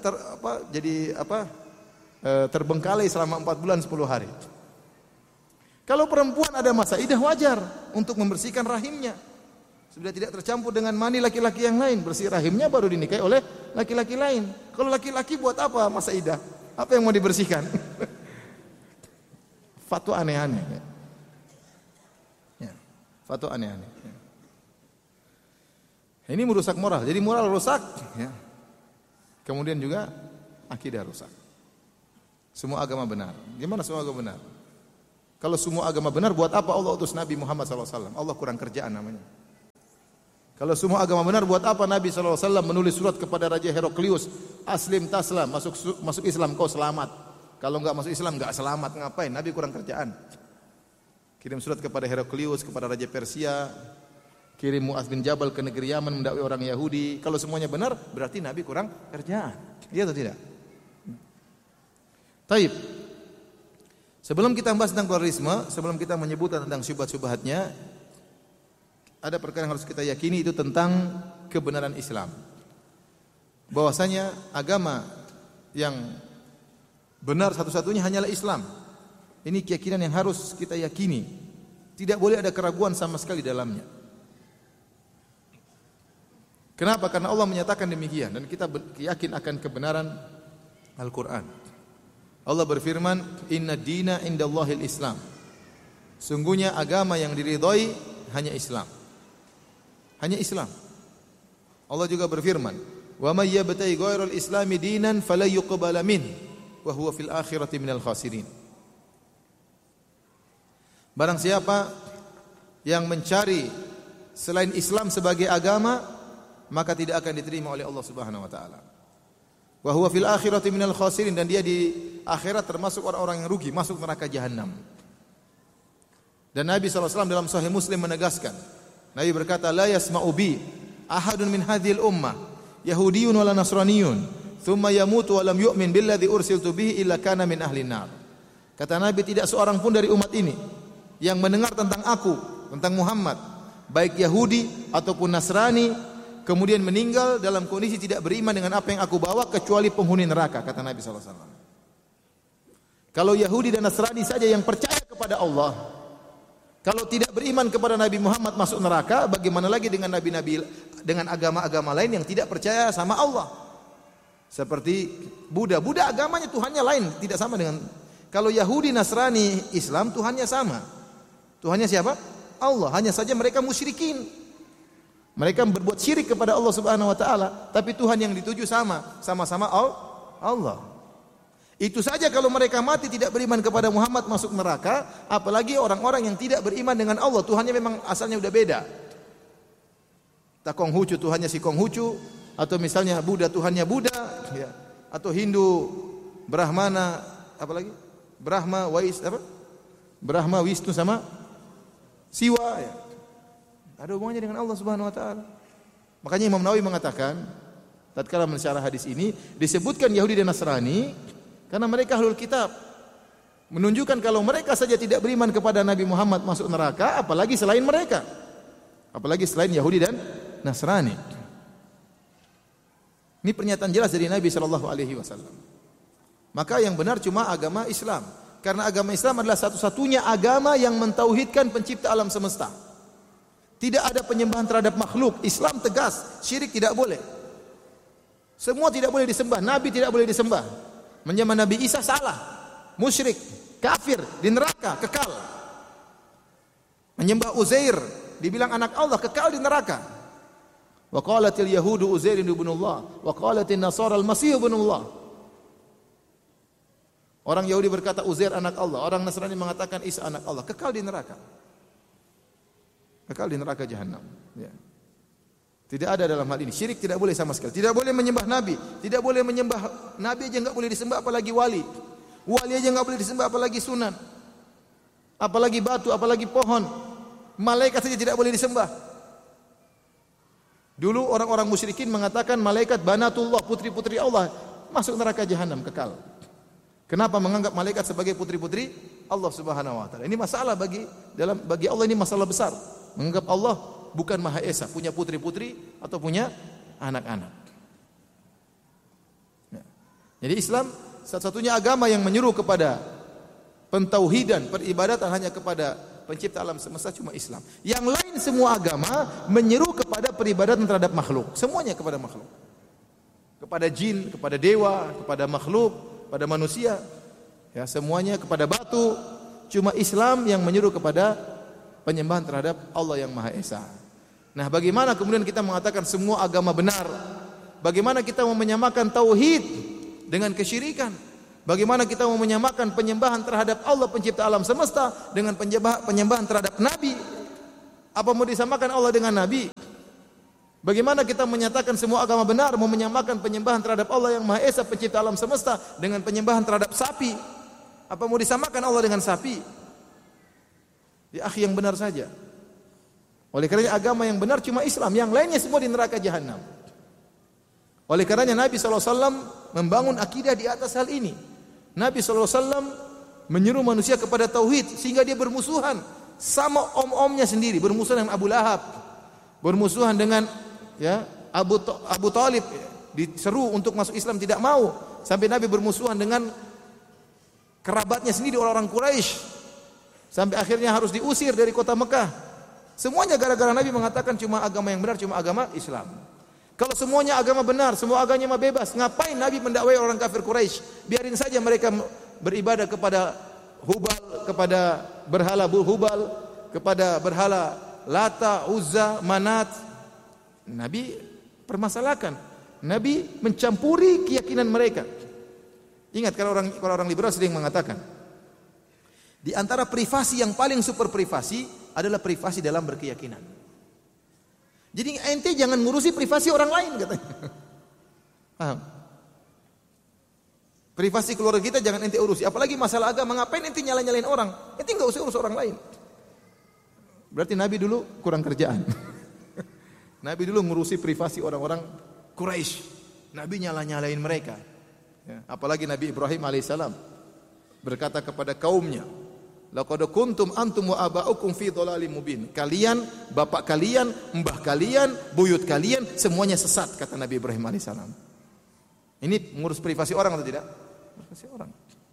Speaker 1: terbengkalai selama 4 bulan 10 hari. Kalau perempuan ada masa idah wajar untuk membersihkan rahimnya. Sudah tidak tercampur dengan mani laki-laki yang lain, bersih rahimnya baru dinikahi oleh laki-laki lain. Kalau laki-laki buat apa masa idah? Apa yang mau dibersihkan? Fatwa aneh-aneh. Ya. Fatwa aneh-aneh. Ya. Ini merusak moral. Jadi moral rusak, ya. Kemudian juga akidah rusak. Semua agama benar. Gimana semua agama benar? Kalau semua agama benar, buat apa Allah utus Nabi Muhammad SAW? Allah kurang kerjaan namanya. Kalau semua agama benar, buat apa Nabi SAW menulis surat kepada Raja Heraklius, aslim taslam, masuk Islam kau selamat. Kalau enggak masuk Islam enggak selamat, ngapain? Nabi kurang kerjaan. Kirim surat kepada Heraklius, kepada Raja Persia, kirim Mu'adz bin Jabal ke negeri Yaman mendakwai orang Yahudi. Kalau semuanya benar, berarti Nabi kurang kerjaan. Iya atau tidak? Taib. Sebelum kita membahas tentang pluralisme, sebelum kita menyebutkan tentang syubhat-syubhatnya, ada perkara yang harus kita yakini, itu tentang kebenaran Islam. Bahwasanya agama yang benar satu-satunya hanyalah Islam. Ini keyakinan yang harus kita yakini. Tidak boleh ada keraguan sama sekali dalamnya. Kenapa? Karena Allah menyatakan demikian dan kita yakin akan kebenaran Al-Quran. Allah berfirman, "Inna dina indallahil Islam." Sungguhnya agama yang diridhai hanya Islam. Hanya Islam. Allah juga berfirman, "Wa may yabtaghi ghairal islami dinan fala yuqbala min wa huwa fil akhirati minal khasirin." Barang siapa yang mencari selain Islam sebagai agama, maka tidak akan diterima oleh Allah Subhanahu wa taala. Wa huwa fil akhirati minal khasirin, dan dia di akhirat termasuk orang-orang yang rugi, masuk neraka jahanam. Dan Nabi SAW dalam Sahih Muslim menegaskan, Nabi berkata, "La yasma'u bi ahadun min hadhil ummah yahudiyyun wala nasraniyyun, thumma yamutu wa lam yu'min billadzi ursiltu bihi illa kana min ahlin nar." Kata Nabi, tidak seorang pun dari umat ini yang mendengar tentang aku, tentang Muhammad, baik Yahudi ataupun Nasrani, kemudian meninggal dalam kondisi tidak beriman dengan apa yang aku bawa, kecuali penghuni neraka, kata Nabi SAW. Kalau Yahudi dan Nasrani saja yang percaya kepada Allah, kalau tidak beriman kepada Nabi Muhammad masuk neraka, bagaimana lagi dengan nabi-nabi, dengan agama-agama lain yang tidak percaya sama Allah? Seperti Buddha. Buddha agamanya Tuhannya lain, tidak sama dengan. Kalau Yahudi, Nasrani, Islam Tuhannya sama. Tuhannya siapa? Allah. Hanya saja mereka musyrikin. Mereka berbuat syirik kepada Allah Subhanahu wa taala, tapi Tuhan yang dituju sama-sama Allah. Itu saja kalau mereka mati tidak beriman kepada Muhammad masuk neraka, apalagi orang-orang yang tidak beriman dengan Allah. Tuhannya memang asalnya udah beda. Konghucu Tuhannya si Konghucu, atau misalnya Buddha Tuhannya Buddha, ya. Atau Hindu Brahmana, apa lagi? Brahma, Wisnu sama Siwa, ya. Ada hubungannya dengan Allah Subhanahu wa taala. Makanya Imam Nawawi mengatakan, tatkala mensyarah hadis ini, disebutkan Yahudi dan Nasrani karena mereka ahlul kitab. Menunjukkan kalau mereka saja tidak beriman kepada Nabi Muhammad masuk neraka, apalagi selain mereka. Apalagi selain Yahudi dan Nasrani. Ini pernyataan jelas dari Nabi sallallahu alaihi wasallam. Maka yang benar cuma agama Islam. Karena agama Islam adalah satu-satunya agama yang mentauhidkan pencipta alam semesta. Tidak ada penyembahan terhadap makhluk. Islam tegas, syirik tidak boleh. Semua tidak boleh disembah, Nabi tidak boleh disembah. Menyembah Nabi Isa salah, musyrik, kafir, di neraka, kekal. Menyembah Uzair, dibilang anak Allah, kekal di neraka. Wa qalatil yahudu Uzair ibnullah, wa qalatin nasara al-masih ibnullah. Orang Yahudi berkata Uzair anak Allah, orang Nasrani mengatakan Isa anak Allah, kekal di neraka. Kekal di neraka jahanam, ya. Tidak ada dalam hal ini. Syirik tidak boleh sama sekali. Tidak boleh menyembah Nabi. Tidak boleh menyembah Nabi aja enggak boleh disembah, apalagi wali. Wali aja enggak boleh disembah, apalagi sunan. Apalagi batu, apalagi pohon. Malaikat saja tidak boleh disembah. Dulu orang-orang musyrikin mengatakan malaikat banatullah, putri-putri Allah, masuk neraka jahanam kekal. Kenapa menganggap malaikat sebagai putri-putri Allah Subhanahu wa taala? Ini masalah bagi Allah, ini masalah besar. Menganggap Allah bukan Maha Esa, punya putri-putri atau punya anak-anak. Ya. Jadi Islam satu-satunya agama yang menyeru kepada pentauhidan, peribadatan hanya kepada pencipta alam semesta cuma Islam. Yang lain semua agama menyeru kepada peribadatan terhadap makhluk, semuanya kepada makhluk. Kepada jin, kepada dewa, kepada makhluk, pada manusia. Ya, semuanya kepada batu. Cuma Islam yang menyeru kepada penyembahan terhadap Allah yang Maha Esa. Nah, bagaimana kemudian kita mengatakan semua agama benar? Bagaimana kita mau menyamakan tauhid dengan kesyirikan? Bagaimana kita mau menyamakan penyembahan terhadap Allah pencipta alam semesta dengan penyembahan terhadap nabi? Apa mau disamakan Allah dengan nabi? Bagaimana kita menyatakan semua agama benar, mau menyamakan penyembahan terhadap Allah yang Maha Esa pencipta alam semesta dengan penyembahan terhadap sapi? Apa mau disamakan Allah dengan sapi? Ya akhi, yang benar saja. Oleh karenanya agama yang benar cuma Islam, yang lainnya semua di neraka jahanam. Oleh karenanya Nabi SAW membangun akidah di atas hal ini. Nabi SAW menyuruh manusia kepada tauhid sehingga dia bermusuhan sama om-omnya sendiri, bermusuhan dengan Abu Lahab, bermusuhan dengan Abu Talib, diseru untuk masuk Islam tidak mau, sampai Nabi bermusuhan dengan kerabatnya sendiri orang-orang Quraisy, sampai akhirnya harus diusir dari kota Mekah. Semuanya gara-gara Nabi mengatakan cuma agama yang benar, cuma agama Islam. Kalau semuanya agama benar, semua agama bebas, ngapain Nabi mendakwai orang kafir Quraisy? Biarin saja mereka beribadah kepada Hubal, kepada berhala Hubal, kepada berhala Lata, Uzza, Manat. Nabi permasalahkan. Nabi mencampuri keyakinan mereka. Ingat kalau orang liberal sering mengatakan, di antara privasi yang paling super privasi adalah privasi dalam berkeyakinan. Jadi ente jangan ngurusi privasi orang lain katanya. Paham? Privasi keluarga kita jangan ente urusi. Apalagi masalah agama, ngapain ente nyalain orang? Ente enggak usah urus orang lain. Berarti Nabi dulu kurang kerjaan. Nabi dulu ngurusi privasi orang-orang Quraisy. Nabi nyalain mereka. Ya, apalagi Nabi Ibrahim alaihissalam berkata kepada kaumnya, laqad kuntum antum wa aba'ukum fi dhalalim mubin. Kalian, bapak kalian, mbah kalian, buyut kalian semuanya sesat, kata Nabi Ibrahim alaihissalam. Ini mengurus privasi orang atau tidak? Privasi orang.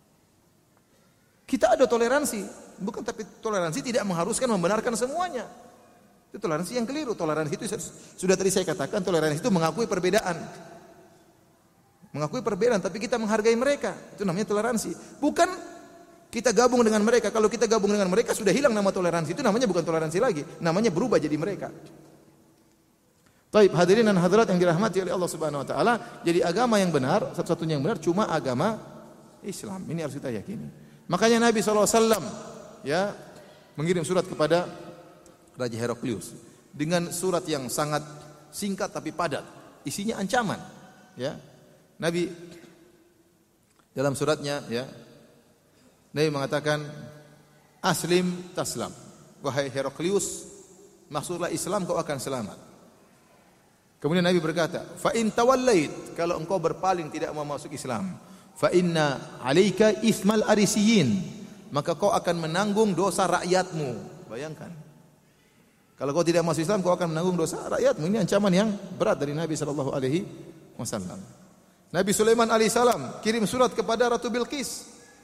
Speaker 1: Kita ada toleransi, bukan, tapi toleransi tidak mengharuskan membenarkan semuanya. Itu toleransi yang keliru. Toleransi itu sudah tadi saya katakan, toleransi itu mengakui perbedaan. Mengakui perbedaan tapi kita menghargai mereka. Itu namanya toleransi. Bukan kita gabung dengan mereka. Kalau kita gabung dengan mereka sudah hilang nama toleransi. Itu namanya bukan toleransi lagi. Namanya berubah jadi mereka. Baik, hadirin dan hadirat yang dirahmati oleh Allah Subhanahu wa taala, jadi agama yang benar, satu-satunya yang benar cuma agama Islam. Ini harus kita yakini. Makanya Nabi SAW mengirim surat kepada Raja Heraklius dengan surat yang sangat singkat tapi padat. Isinya ancaman, ya. Nabi dalam suratnya Nabi mengatakan, aslim taslam, wahai Heraklius, maksudlah Islam kau akan selamat. Kemudian Nabi berkata, fa in tawallait, kalau engkau berpaling tidak mau masuk Islam, fa inna alaika ismal arisiyin, maka kau akan menanggung dosa rakyatmu. Bayangkan, kalau kau tidak masuk Islam kau akan menanggung dosa rakyatmu. Ini ancaman yang berat dari Nabi sallallahu alaihi wasallam. Nabi Sulaiman alaihissalam kirim surat kepada Ratu Bilqis.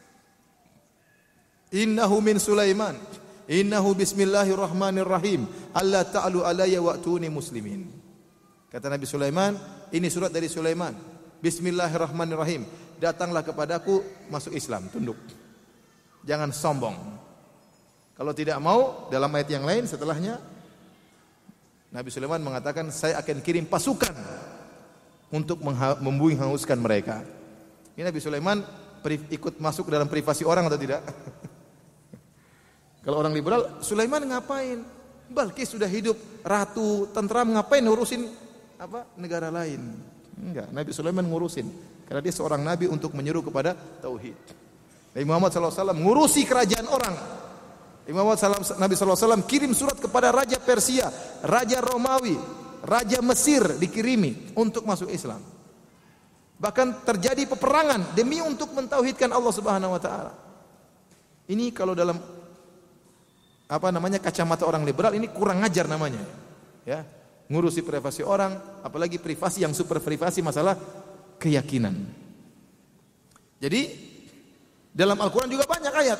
Speaker 1: Innahu min Sulaiman, innahu bismillahirrahmanirrahim, alla ta'lu alayya wa'tuni muslimin. Kata Nabi Sulaiman, ini surat dari Sulaiman. Bismillahirrahmanirrahim. Datanglah kepadaku, masuk Islam, tunduk. Jangan sombong. Kalau tidak mau, dalam ayat yang lain setelahnya, Nabi Sulaiman mengatakan, saya akan kirim pasukan untuk membuing hanguskan mereka. Ini Nabi Sulaiman ikut masuk dalam privasi orang atau tidak? Kalau orang liberal, Sulaiman ngapain? Balkis sudah hidup ratu, tentram, ngapain ngurusin negara lain? Enggak, Nabi Sulaiman ngurusin karena dia seorang nabi untuk menyuruh kepada tauhid. Nabi Muhammad SAW ngurusi kerajaan orang. Nabi SAW kirim surat kepada Raja Persia, Raja Romawi, Raja Mesir dikirimi untuk masuk Islam. Bahkan terjadi peperangan demi untuk mentauhidkan Allah Subhanahu wa taala. Ini kalau dalam kacamata orang liberal ini kurang ajar namanya. Ya, ngurusi privasi orang, apalagi privasi yang super privasi masalah keyakinan. Jadi dalam Al-Qur'an juga banyak ayat.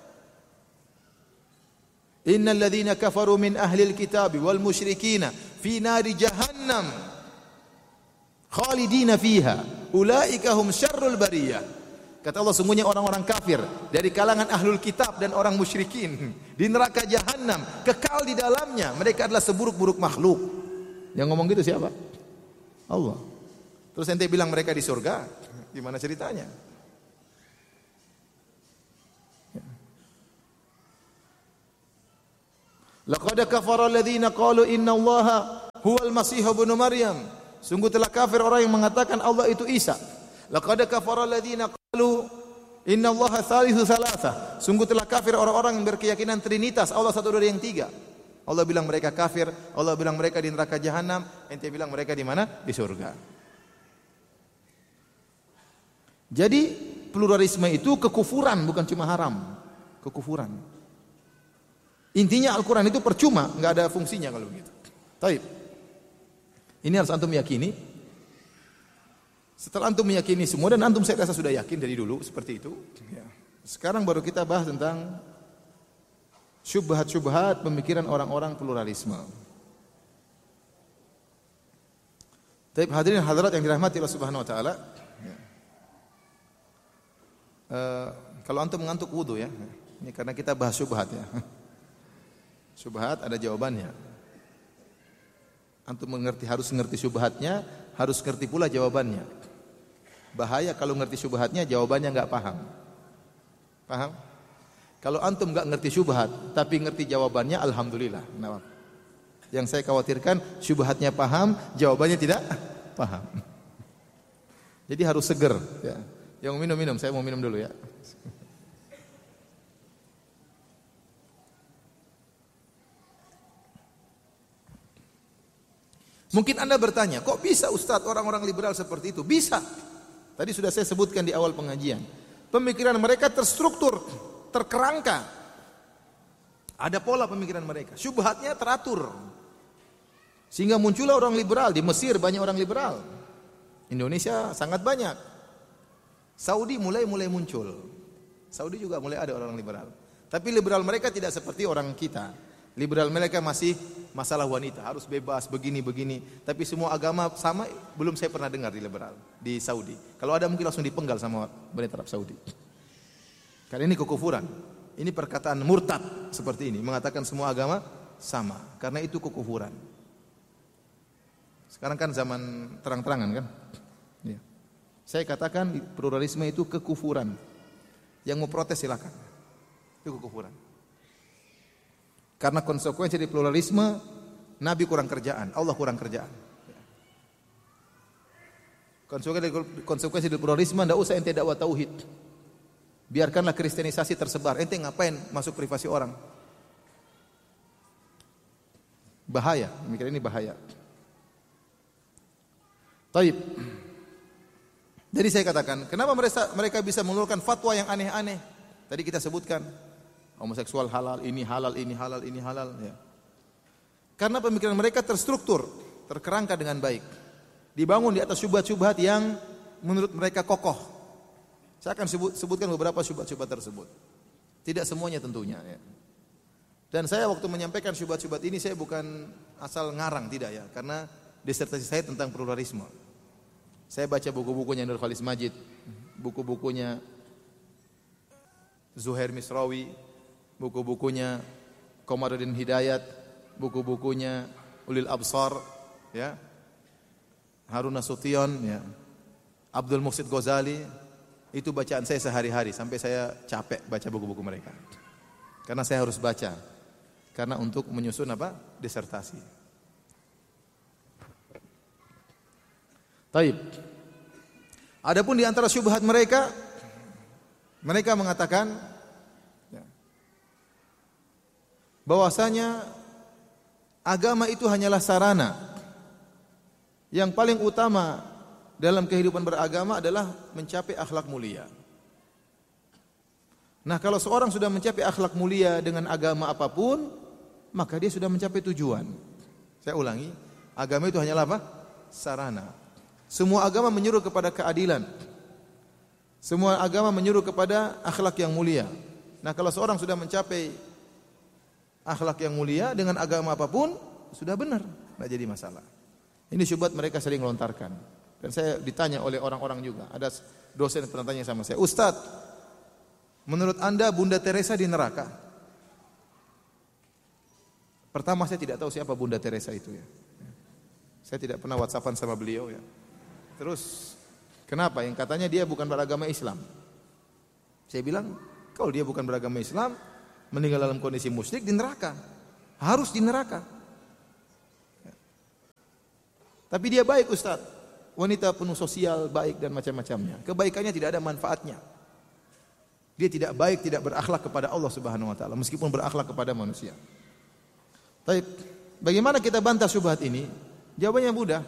Speaker 1: Innal ladzina kafaru min ahlil kitabi wal musyrikina fi nari jahannam khalidina fiha ulaika hum syarrul bariyah. Kata Allah, sungguhnya orang-orang kafir dari kalangan ahlul kitab dan orang musyrikin di neraka jahanam, kekal di dalamnya. Mereka adalah seburuk-buruk makhluk. Yang ngomong gitu siapa? Allah. Terus ente bilang mereka di surga? Gimana ceritanya? Laqad kafara alladziina qalu innallaha huwal masih ibnu Maryam. Sungguh telah kafir orang yang mengatakan Allah itu Isa. Laqad kafara alladziina qalu innallaha tsalitsu tsalatsa. Sungguh telah kafir orang-orang yang berkeyakinan trinitas, Allah satu dari yang tiga. Allah bilang mereka kafir, Allah bilang mereka di neraka jahanam, ente bilang mereka di mana? Di surga. Jadi pluralisme itu kekufuran, bukan cuma haram. Kekufuran. Intinya Al-Quran itu percuma, nggak ada fungsinya kalau begitu. Taib. Ini harus antum yakini. Setelah antum meyakini semua, dan antum saya rasa sudah yakin dari dulu seperti itu. Ya. Sekarang baru kita bahas tentang syubhat-syubhat pemikiran orang-orang pluralisme. Taib, hadirin hadirat yang dirahmati Allah Subhanahu Wa Taala. Ya. Kalau antum mengantuk wudu ya. Ini karena kita bahas syubhat ya. Syubhat ada jawabannya. Antum harus mengerti syubhatnya, harus mengerti pula jawabannya. Bahaya kalau ngerti syubhatnya, jawabannya enggak paham. Paham? Kalau antum enggak ngerti syubhat, tapi ngerti jawabannya, alhamdulillah. Nah, yang saya khawatirkan syubhatnya paham, jawabannya tidak paham. Jadi harus seger. Ya. Yang minum, saya mau minum dulu ya. Mungkin Anda bertanya, kok bisa Ustadz orang-orang liberal seperti itu? Bisa. Tadi sudah saya sebutkan di awal pengajian. Pemikiran mereka terstruktur, terkerangka. Ada pola pemikiran mereka. Syubhatnya teratur. Sehingga muncullah orang liberal. Di Mesir banyak orang liberal. Indonesia sangat banyak. Saudi mulai muncul. Saudi juga mulai ada orang liberal. Tapi liberal mereka tidak seperti orang kita. Liberal mereka masih masalah wanita, harus bebas begini. Tapi semua agama sama, belum saya pernah dengar di liberal di Saudi. Kalau ada mungkin langsung dipenggal sama pemerintah Arab Saudi. Karena ini kekufuran. Ini perkataan murtad seperti ini, mengatakan semua agama sama. Karena itu kekufuran. Sekarang kan zaman terang-terangan kan? Ya. Saya katakan pluralisme itu kekufuran. Yang mau protes silakan. Itu kekufuran. Karena konsekuensi dari pluralisme, Nabi kurang kerjaan, Allah kurang kerjaan. Konsekuensi dari pluralisme, tidak usah ente dakwah tauhid. Biarkanlah kristenisasi tersebar. Ente ngapain masuk privasi orang? Bahaya, mikir ini bahaya. Taib. Jadi saya katakan, kenapa mereka bisa mengeluarkan fatwa yang aneh-aneh? Tadi kita sebutkan. Homoseksual halal, ini halal, ini halal, ini halal. Ya. Karena pemikiran mereka terstruktur, terkerangka dengan baik. Dibangun di atas syubhat-syubhat yang menurut mereka kokoh. Saya akan sebutkan beberapa syubhat-syubhat tersebut. Tidak semuanya tentunya. Ya. Dan saya waktu menyampaikan syubhat-syubhat ini, saya bukan asal ngarang, tidak ya. Karena disertasi saya tentang pluralisme. Saya baca buku-bukunya Nur Khalis Majid, buku-bukunya Zuhair Misrawi, buku-bukunya Komarudin Hidayat, buku-bukunya Ulil Absar, ya, Harun Nasution, ya, Abdul Muhsin Ghazali. Itu bacaan saya sehari-hari sampai saya capek baca buku-buku mereka. Karena saya harus baca. Karena untuk menyusun apa? Disertasi. Taib. Adapun di antara syubhat mereka mengatakan bahwasanya agama itu hanyalah sarana. Yang paling utama dalam kehidupan beragama adalah mencapai akhlak mulia. Nah, kalau seorang sudah mencapai akhlak mulia dengan agama apapun, maka dia sudah mencapai tujuan. Saya ulangi, agama itu hanyalah apa? Sarana. Semua agama menyuruh kepada keadilan. Semua agama menyuruh kepada akhlak yang mulia. Nah, kalau seorang sudah mencapai akhlak yang mulia dengan agama apapun, sudah benar, tidak jadi masalah. Ini syubhat mereka sering lontarkan. Dan saya ditanya oleh orang-orang juga. Ada dosen pernah tanya sama saya, "Ustaz, menurut Anda Bunda Teresa di neraka?" Pertama saya tidak tahu siapa Bunda Teresa itu ya. Saya tidak pernah WhatsAppan sama beliau ya. Terus kenapa? Yang katanya dia bukan beragama Islam. Saya bilang, kalau dia bukan beragama Islam, meninggal dalam kondisi musyrik di neraka. Harus di neraka. Tapi dia baik Ustaz. Wanita penuh sosial, baik dan macam-macamnya. Kebaikannya tidak ada manfaatnya. Dia tidak baik, tidak berakhlak kepada Allah Subhanahu wa taala meskipun berakhlak kepada manusia. Baik, bagaimana kita bantah syubhat ini? Jawabannya mudah.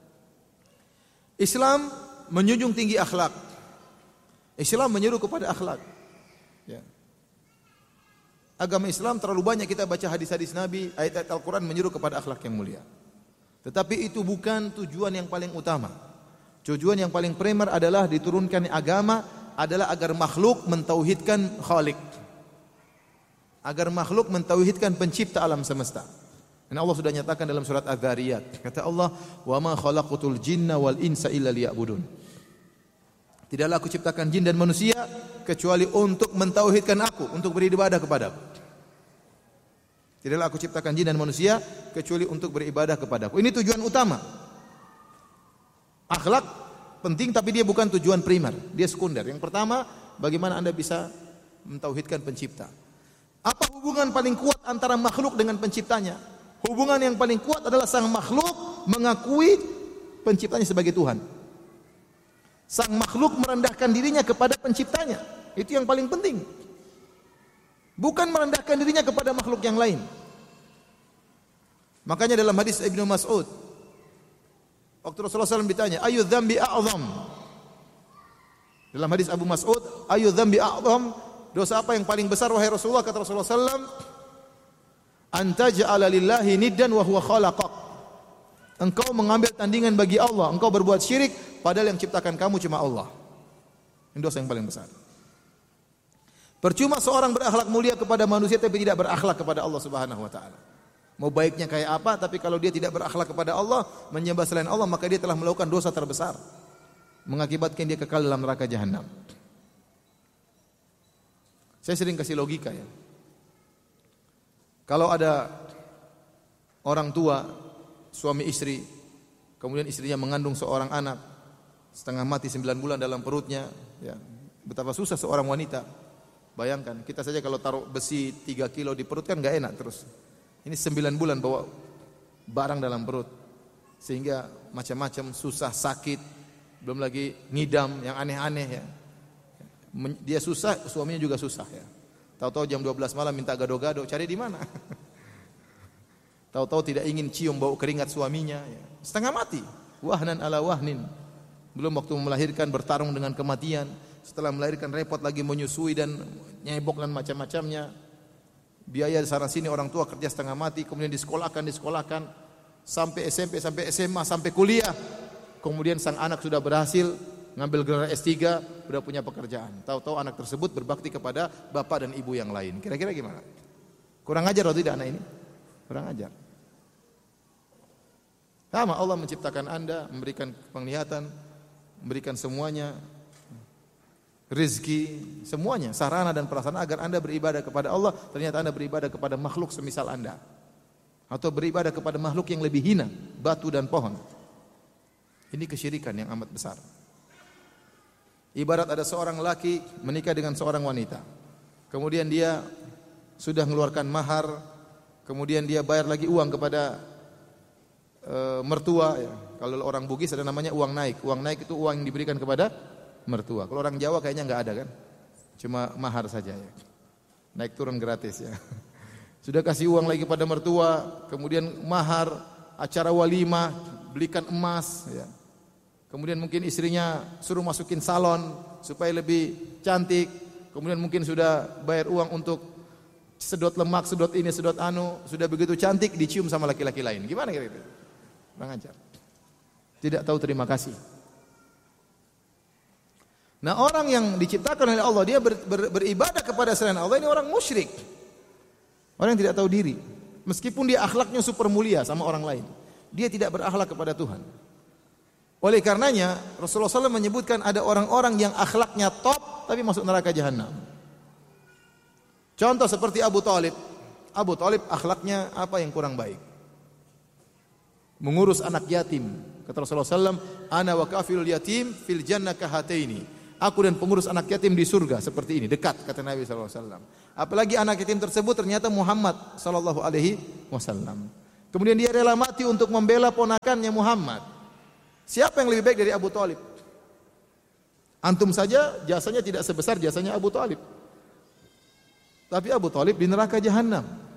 Speaker 1: Islam menjunjung tinggi akhlak. Islam menyuruh kepada akhlak. Ya. Agama Islam terlalu banyak kita baca hadis-hadis Nabi, ayat-ayat Al-Quran menyuruh kepada akhlak yang mulia. Tetapi itu bukan tujuan yang paling utama. Tujuan yang paling primer adalah diturunkan agama adalah agar makhluk mentauhidkan Khalik. Agar makhluk mentauhidkan pencipta alam semesta. Dan Allah sudah nyatakan dalam surat Az-Zariyat. Kata Allah, "Wa ma khalaqatul jinna wal insa illa liya'budun." Tidaklah aku ciptakan jin dan manusia kecuali untuk mentauhidkan aku, untuk beribadah kepadaku. Tidaklah aku ciptakan jin dan manusia kecuali untuk beribadah kepadaku. Ini tujuan utama. Akhlak penting tapi dia bukan tujuan primer, dia sekunder. Yang pertama, bagaimana Anda bisa mentauhidkan pencipta. Apa hubungan paling kuat antara makhluk dengan penciptanya? Hubungan yang paling kuat adalah sang makhluk mengakui penciptanya sebagai Tuhan. Sang makhluk merendahkan dirinya kepada penciptanya. Itu yang paling penting. Bukan merendahkan dirinya kepada makhluk yang lain. Makanya dalam hadis Ibnu Mas'ud, waktu Rasulullah SAW ditanya, "Ayu dzambi a'zam?" Dalam hadis Abu Mas'ud, "Ayu dzambi a'zam?" Dosa apa yang paling besar wahai Rasulullah? Kata Rasulullah SAW, "Anta ja'ala lillahi niddan wa huwa khalaqak." Engkau mengambil tandingan bagi Allah, engkau berbuat syirik padahal yang ciptakan kamu cuma Allah. Ini dosa yang paling besar. Percuma seorang berakhlak mulia kepada manusia tapi tidak berakhlak kepada Allah Subhanahu wa taala. Mau baiknya kayak apa tapi kalau dia tidak berakhlak kepada Allah, menyembah selain Allah, maka dia telah melakukan dosa terbesar. Mengakibatkan dia kekal dalam neraka jahanam. Saya sering kasih logika ya. Kalau ada orang tua, suami istri, kemudian istrinya mengandung seorang anak, setengah mati 9 bulan dalam perutnya, ya. Betapa susah seorang wanita. Bayangkan, kita saja kalau taruh besi 3 kilo di perut kan gak enak terus. Ini 9 bulan bawa barang dalam perut. Sehingga macam-macam susah, sakit, belum lagi ngidam yang aneh-aneh ya. Dia susah, suaminya juga susah ya. Tahu-tahu jam 12 malam minta gado-gado, cari di mana? Tahu-tahu tidak ingin cium bau keringat suaminya ya. Setengah mati, wahnan ala wahnin. Belum waktu melahirkan bertarung dengan kematian. Setelah melahirkan repot lagi menyusui dan nyebok dan macam-macamnya. Biaya sana sini orang tua kerja setengah mati, kemudian disekolahkan sampai SMP, sampai SMA, sampai kuliah. Kemudian sang anak sudah berhasil ngambil gelar S3, sudah punya pekerjaan. Tahu-tahu anak tersebut berbakti kepada bapak dan ibu yang lain. Kira-kira gimana? Kurang ajar atau tidak anak ini? Kurang ajar. Sama Allah menciptakan Anda, memberikan penglihatan, memberikan semuanya, rezeki, semuanya, sarana dan prasarana agar Anda beribadah kepada Allah. Ternyata Anda beribadah kepada makhluk semisal Anda, atau beribadah kepada makhluk yang lebih hina, batu dan pohon. Ini kesyirikan yang amat besar. Ibarat ada seorang laki menikah dengan seorang wanita, kemudian dia sudah mengeluarkan mahar, kemudian dia bayar lagi uang kepada mertua ya. Kalau orang Bugis ada namanya uang naik. Uang naik itu uang yang diberikan kepada mertua. Kalau orang Jawa kayaknya enggak ada kan? Cuma mahar saja ya. Naik turun gratis ya. Sudah kasih uang lagi pada mertua, kemudian mahar, acara walimah, belikan emas ya. Kemudian mungkin istrinya suruh masukin salon supaya lebih cantik. Kemudian mungkin sudah bayar uang untuk sedot lemak, sedot ini, sedot anu. Sudah begitu cantik dicium sama laki-laki lain. Gimana kira-kira? Kurang ajar. Tidak tahu terima kasih. Nah, orang yang diciptakan oleh Allah, dia beribadah kepada selain Allah, ini orang musyrik. Orang yang tidak tahu diri. Meskipun dia akhlaknya super mulia sama orang lain, dia tidak berakhlak kepada Tuhan. Oleh karenanya Rasulullah SAW menyebutkan ada orang-orang yang akhlaknya top tapi masuk neraka jahanam. Contoh seperti Abu Talib. Abu Talib akhlaknya apa yang kurang baik? Mengurus anak yatim. Kata Rasulullah SAW, ana wa kafilul yatim fil jannah kahataini. Aku dan pengurus anak yatim di surga seperti ini, dekat, kata Nabi SAW. Apalagi anak yatim tersebut ternyata Muhammad SAW. Kemudian dia rela mati untuk membela ponakannya Muhammad. Siapa yang lebih baik dari Abu Talib? Antum saja jasanya tidak sebesar jasanya Abu Talib. Tapi Abu Talib di neraka jahanam.